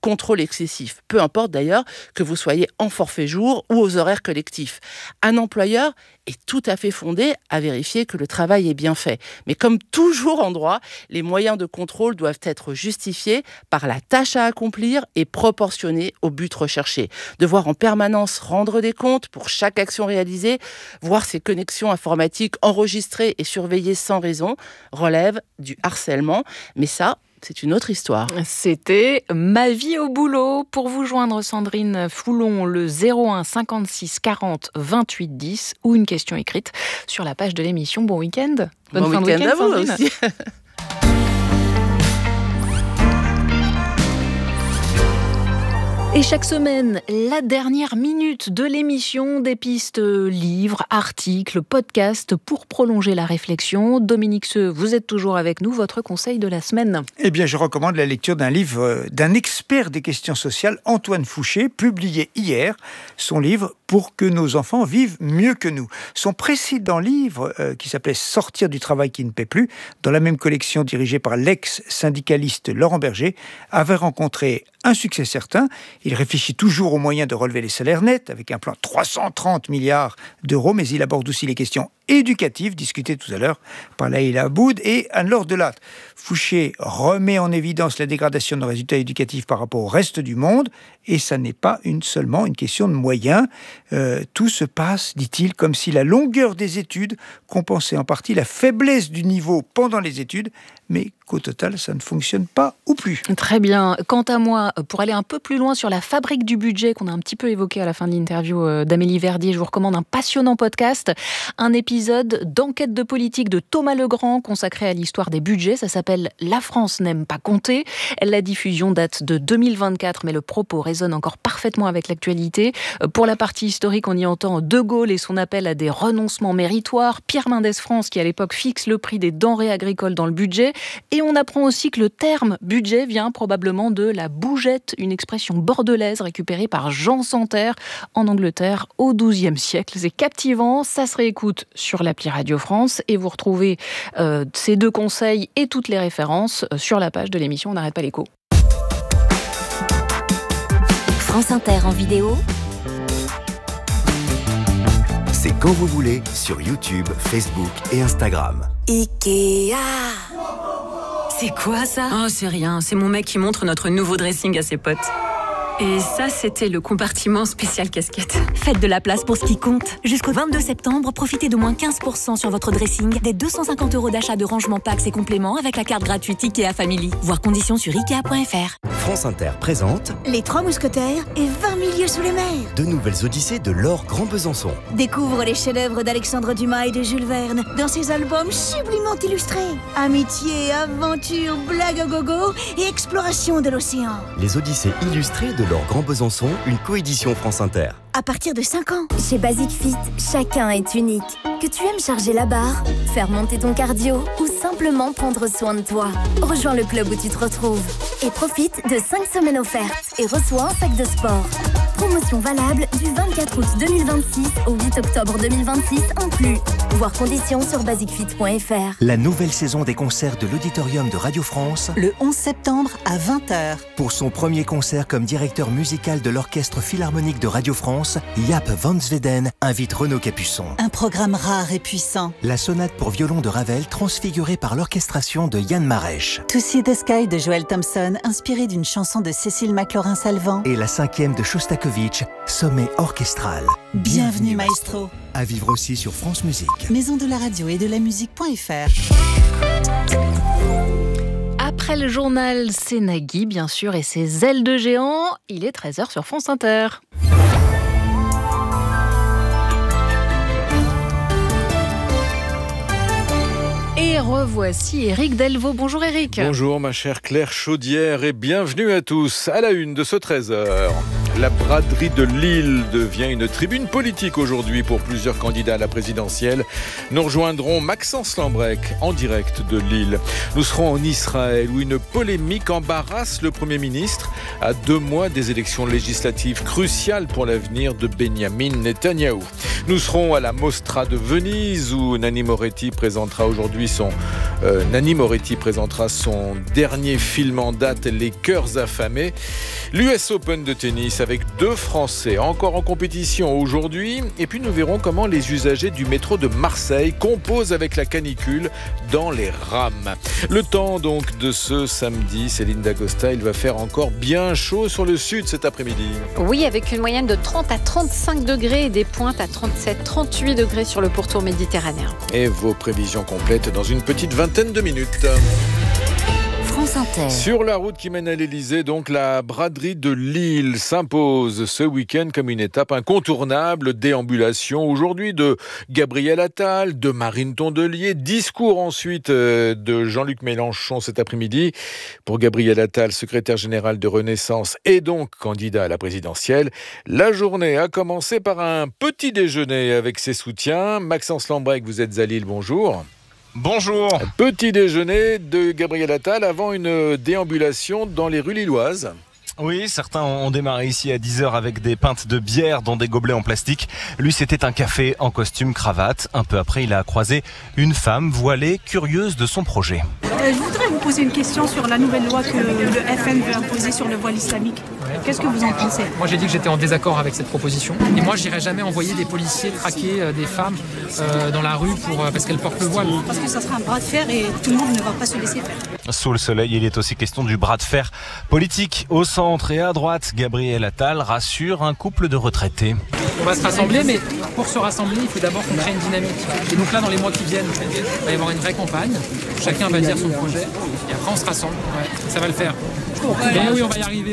S19: contrôle excessif. Peu importe d'ailleurs que vous soyez en forfait jour ou aux horaires collectifs. Un employeur est tout à fait fondé à vérifier que le travail est bien fait. Mais comme toujours en droit, les moyens de contrôle doivent être justifiés par la tâche à accomplir et proportionnés au but recherché. Devoir en permanence rendre des comptes pour chaque action réalisée, voir ses connexions informatiques enregistrées et surveillées sans raison, relève du harcèlement. Mais ça, c'est une autre histoire.
S2: C'était Ma vie au boulot. Pour vous joindre, Sandrine Foulon, le 01 56 40 28 10 ou une question écrite sur la page de l'émission. Bon week-end.
S19: Bonne fin de week-end à vous aussi.
S2: Et chaque semaine, la dernière minute de l'émission, des pistes livres, articles, podcasts pour prolonger la réflexion. Dominique Seux, vous êtes toujours avec nous. Votre conseil de la semaine?
S16: Eh bien, je recommande la lecture d'un livre d'un expert des questions sociales, Antoine Fouché, publié hier. Son livre « Pour que nos enfants vivent mieux que nous ». Son précédent livre, qui s'appelait « Sortir du travail qui ne paie plus », dans la même collection dirigée par l'ex-syndicaliste Laurent Berger, avait rencontré un succès certain. Il réfléchit toujours aux moyens de relever les salaires nets, avec un plan 330 milliards d'euros, mais il aborde aussi les questions éducatives, discutées tout à l'heure par Laïla Aboud et Anne-Laure Delattre. Fouché remet en évidence la dégradation de nos résultats éducatifs par rapport au reste du monde, et ça n'est pas seulement une question de moyens. Tout se passe, dit-il, comme si la longueur des études compensait en partie la faiblesse du niveau pendant les études, mais qu'au total, ça ne fonctionne pas ou plus.
S2: Très bien. Quant à moi, pour aller un peu plus loin sur la fabrique du budget qu'on a un petit peu évoqué à la fin de l'interview d'Amélie Verdier, je vous recommande un passionnant podcast, un épisode d'enquête de politique de Thomas Legrand consacré à l'histoire des budgets. Ça s'appelle « La France n'aime pas compter ». La diffusion date de 2024, mais le propos résonne encore parfaitement avec l'actualité. Pour la partie historique, on y entend De Gaulle et son appel à des renoncements méritoires, Pierre Mendès France qui à l'époque fixe le prix des denrées agricoles dans le budget, et on apprend aussi que le terme budget vient probablement de la bougette, une expression bordelaise récupérée par Jean Santerre en Angleterre au XIIe siècle. C'est captivant, ça se réécoute sur l'appli Radio France et vous retrouvez ces deux conseils et toutes les références sur la page de l'émission On n'arrête pas l'écho.
S20: France Inter en vidéo.
S15: C'est quand vous voulez sur YouTube, Facebook et Instagram.
S20: Ikea.
S21: C'est quoi ça? Oh, c'est rien. C'est mon mec qui montre notre nouveau dressing à ses potes. Et ça, c'était le compartiment spécial casquette.
S20: Faites de la place pour ce qui compte. Jusqu'au 22 septembre, profitez de moins 15% sur votre dressing, des 250 € d'achat de rangement packs et compléments avec la carte gratuite Ikea Family. Voir conditions sur Ikea.fr.
S15: France Inter présente
S20: Les Trois Mousquetaires et 20 milieux sous les mers.
S15: 2 nouvelles odyssées de Laure Grand Besançon.
S20: Découvre les chefs-d'œuvre d'Alexandre Dumas et de Jules Verne dans ses albums sublimement illustrés. Amitié, aventure, blague au gogo et exploration de l'océan.
S15: Les odyssées illustrées de Laure Grand Besançon, une coédition France Inter.
S20: À partir de 5 ans. Chez Basic Fit, chacun est unique. Que tu aimes charger la barre, faire monter ton cardio ou simplement prendre soin de toi. Rejoins le club où tu te retrouves et profite de 5 semaines offertes et reçois un sac de sport. Promotion valable du 24 août 2026 au 8 octobre 2026 inclus. Voir conditions sur basicfit.fr.
S22: La nouvelle saison des concerts de l'Auditorium de Radio France.
S23: Le 11 septembre à 20h.
S22: Pour son premier concert comme directeur musical de l'Orchestre Philharmonique de Radio France, Jaap van Zweden invite Renaud Capuçon.
S23: Un programme rare et puissant.
S22: La sonate pour violon de Ravel transfigurée par l'orchestration de Yann Marèche.
S23: To See the Sky de Joel Thompson, inspiré d'une chanson de Cécile McLaurin-Salvant.
S22: Et la 5e de Shostakovich, Sommet orchestral.
S23: Bienvenue maestro.
S22: À vivre aussi sur France Musique.
S23: Maison de la radio et de la musique.fr.
S2: Après le journal, c'est Nagui, bien sûr, et ses ailes de géant. Il est 13h sur France Inter. Et revoici Éric Delvaux. Bonjour Éric.
S24: Bonjour ma chère Claire Chaudière et bienvenue à tous à la une de ce 13h.
S3: La braderie de Lille devient une tribune politique aujourd'hui pour plusieurs candidats à la présidentielle. Nous rejoindrons Maxence Lambrec en direct de Lille. Nous serons en Israël où une polémique embarrasse le Premier ministre à 2 mois des élections législatives cruciales pour l'avenir de Benyamin Netanyahou. Nous serons à la Mostra de Venise où Nanni Moretti présentera son dernier film en date, Les Cœurs affamés. L'US Open de tennis avec 2 Français encore en compétition aujourd'hui. Et puis nous verrons comment les usagers du métro de Marseille composent avec la canicule dans les rames. Le temps donc de ce samedi, Céline Dacosta, il va faire encore bien chaud sur le sud cet après-midi.
S8: Oui, avec une moyenne de 30 à 35 degrés et des pointes à 37-38 degrés sur le pourtour méditerranéen.
S3: Et vos prévisions complètes dans une petite vingtaine de minutes. Sur la route qui mène à l'Elysée, donc la braderie de Lille s'impose ce week-end comme une étape incontournable. Déambulation aujourd'hui de Gabriel Attal, de Marine Tondelier, discours ensuite de Jean-Luc Mélenchon cet après-midi. Pour Gabriel Attal, secrétaire général de Renaissance et donc candidat à la présidentielle, la journée a commencé par un petit déjeuner avec ses soutiens. Maxence Lambrec, vous êtes à Lille, bonjour.
S4: Bonjour.
S3: Petit déjeuner de Gabriel Attal avant une déambulation dans les rues lilloises.
S4: Oui, certains ont démarré ici à 10h avec des pintes de bière dans des gobelets en plastique. Lui, c'était un café en costume cravate. Un peu après, il a croisé une femme voilée, curieuse de son projet.
S5: Je voudrais vous poser une question sur la nouvelle loi que le FN veut imposer sur le voile islamique. Qu'est-ce que vous en pensez ?
S24: Moi, j'ai dit que j'étais en désaccord avec cette proposition. Et moi, je n'irais jamais envoyer des policiers traquer des femmes dans la rue parce qu'elles portent le voile.
S5: Parce que ça sera un bras de fer et tout le monde ne va pas se laisser faire.
S4: Sous le soleil, il est aussi question du bras de fer politique. Au centre et à droite, Gabriel Attal rassure un couple de retraités.
S24: On va se rassembler, mais pour se rassembler, il faut d'abord qu'on crée une dynamique. Et donc là, dans les mois qui viennent, il va y avoir une vraie campagne. Chacun va dire son projet. Et après, on se rassemble. Ouais, ça va le faire. Mais oui, on va y arriver.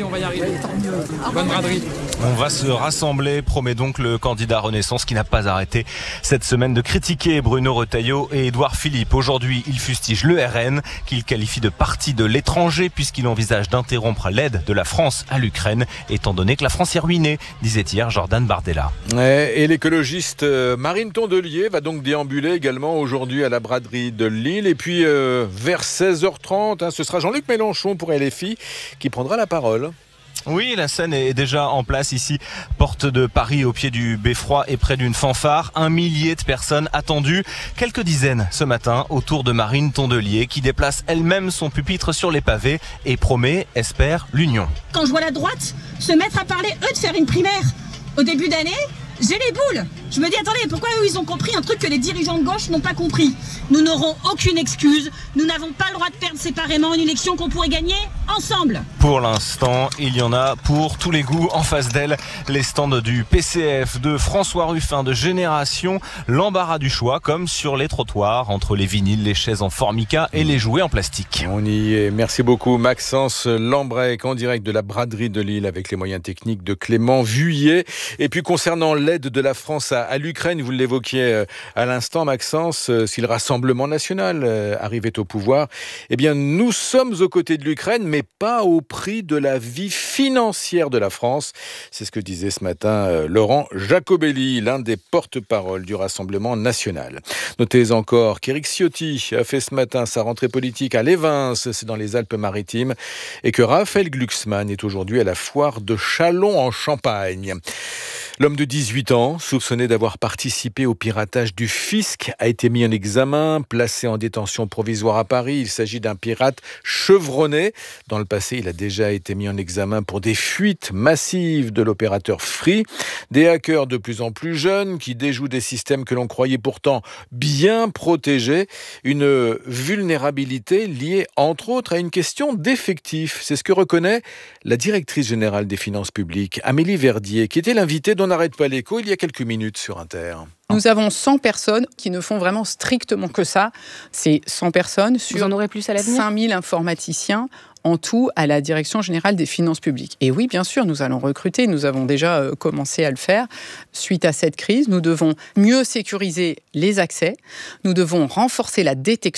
S24: Bonne braderie.
S4: On va se rassembler, promet donc le candidat Renaissance qui n'a pas arrêté cette semaine de critiquer Bruno Retailleau et Édouard Philippe. Aujourd'hui, il fustige le RN qu'il qualifie de parti de l'étranger puisqu'il envisage d'interrompre l'aide de la France à l'Ukraine étant donné que la France est ruinée, disait hier Jordan Bardella.
S3: Et l'écologiste Marine Tondelier va donc déambuler également aujourd'hui à la braderie de Lille. Et puis vers 16h30, ce sera Jean-Luc Mélenchon pour LFI qui prendra la parole.
S4: Oui, la scène est déjà en place ici, porte de Paris au pied du Beffroi et près d'une fanfare. 1 millier de personnes attendues, quelques dizaines ce matin autour de Marine Tondelier qui déplace elle-même son pupitre sur les pavés et espère l'union.
S5: Quand je vois la droite se mettre à parler, eux, de faire une primaire au début d'année, j'ai les boules. Je me dis, attendez, pourquoi eux, ils ont compris un truc que les dirigeants de gauche n'ont pas compris ? Nous n'aurons aucune excuse. Nous n'avons pas le droit de perdre séparément une élection qu'on pourrait gagner ensemble.
S4: Pour l'instant, il y en a pour tous les goûts. En face d'elle, les stands du PCF, de François Ruffin, de Génération, l'embarras du choix, comme sur les trottoirs, entre les vinyles, les chaises en formica et les jouets en plastique.
S3: On y est. Merci beaucoup, Maxence Lambrec, en direct de la braderie de Lille, avec les moyens techniques de Clément Vuillet. Et puis, concernant l'aide de la France à l'Ukraine, vous l'évoquiez à l'instant, Maxence, si le Rassemblement national arrivait au pouvoir, eh bien, nous sommes aux côtés de l'Ukraine, mais pas au prix de la vie financière de la France. C'est ce que disait ce matin Laurent Jacobelli, l'un des porte-parole du Rassemblement national. Notez encore qu'Éric Ciotti a fait ce matin sa rentrée politique à Lévins, c'est dans les Alpes-Maritimes, et que Raphaël Glucksmann est aujourd'hui à la foire de Châlons en Champagne. L'homme de 18 ans, soupçonné d'avoir participé au piratage du fisc, a été mis en examen, placé en détention provisoire à Paris. Il s'agit d'un pirate chevronné. Dans le passé, il a déjà été mis en examen pour des fuites massives de l'opérateur Free. Des hackers de plus en plus jeunes qui déjouent des systèmes que l'on croyait pourtant bien protégés. Une vulnérabilité liée, entre autres, à une question d'effectifs. C'est ce que reconnaît la directrice générale des finances publiques, Amélie Verdier, qui était l'invitée d'On n'arrête pas l'écho il y a quelques minutes sur Inter.
S17: Nous avons 100 personnes qui ne font vraiment strictement que ça. C'est 100 personnes sur 5000 informaticiens en tout à la Direction générale des finances publiques. Et oui, bien sûr, nous allons recruter. Nous avons déjà commencé à le faire. Suite à cette crise, nous devons mieux sécuriser les accès. Nous devons renforcer la détection.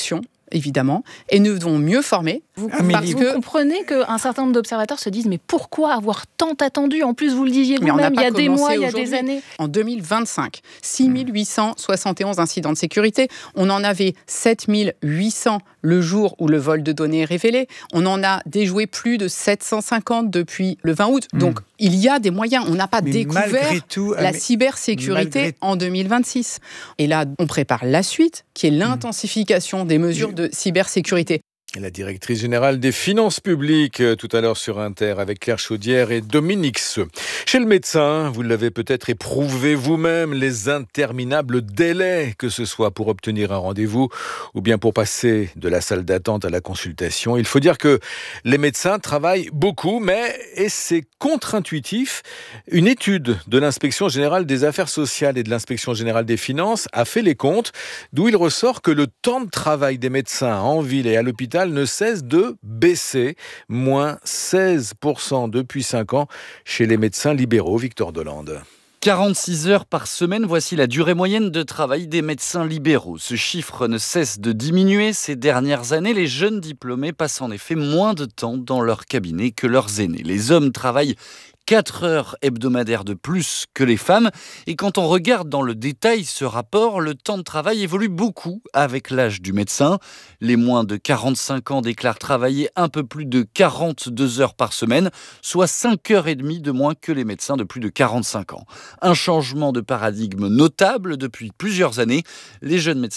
S17: évidemment, et nous devons mieux former.
S2: Vous comprenez qu'un certain nombre d'observateurs se disent mais pourquoi avoir tant attendu ? En plus, vous le disiez vous-même, il y a des mois, il y a des années.
S17: En 2025, 6871 incidents de sécurité. On en avait 7800 le jour où le vol de données est révélé. On en a déjoué plus de 750 depuis le 20 août. Donc, il y a des moyens. On n'a pas découvert la cybersécurité en 2026. Et là, on prépare la suite, qui est l'intensification des mesures de cybersécurité.
S3: La directrice générale des finances publiques, tout à l'heure sur Inter, avec Claire Chaudière et Dominique Seux. Chez le médecin, vous l'avez peut-être éprouvé vous-même, les interminables délais, que ce soit pour obtenir un rendez-vous ou bien pour passer de la salle d'attente à la consultation. Il faut dire que les médecins travaillent beaucoup, et c'est contre-intuitif, une étude de l'Inspection générale des affaires sociales et de l'Inspection générale des finances a fait les comptes, d'où il ressort que le temps de travail des médecins en ville et à l'hôpital ne cesse de baisser, moins 16% depuis 5 ans chez les médecins libéraux. Victor Delande.
S6: 46 heures par semaine, voici la durée moyenne de travail des médecins libéraux. Ce chiffre ne cesse de diminuer. Ces dernières années, les jeunes diplômés passent en effet moins de temps dans leur cabinet que leurs aînés. Les hommes travaillent 4 heures hebdomadaires de plus que les femmes. Et quand on regarde dans le détail ce rapport, le temps de travail évolue beaucoup avec l'âge du médecin. Les moins de 45 ans déclarent travailler un peu plus de 42 heures par semaine, soit 5 heures et demie de moins que les médecins de plus de 45 ans. Un changement de paradigme notable depuis plusieurs années. Les jeunes médecins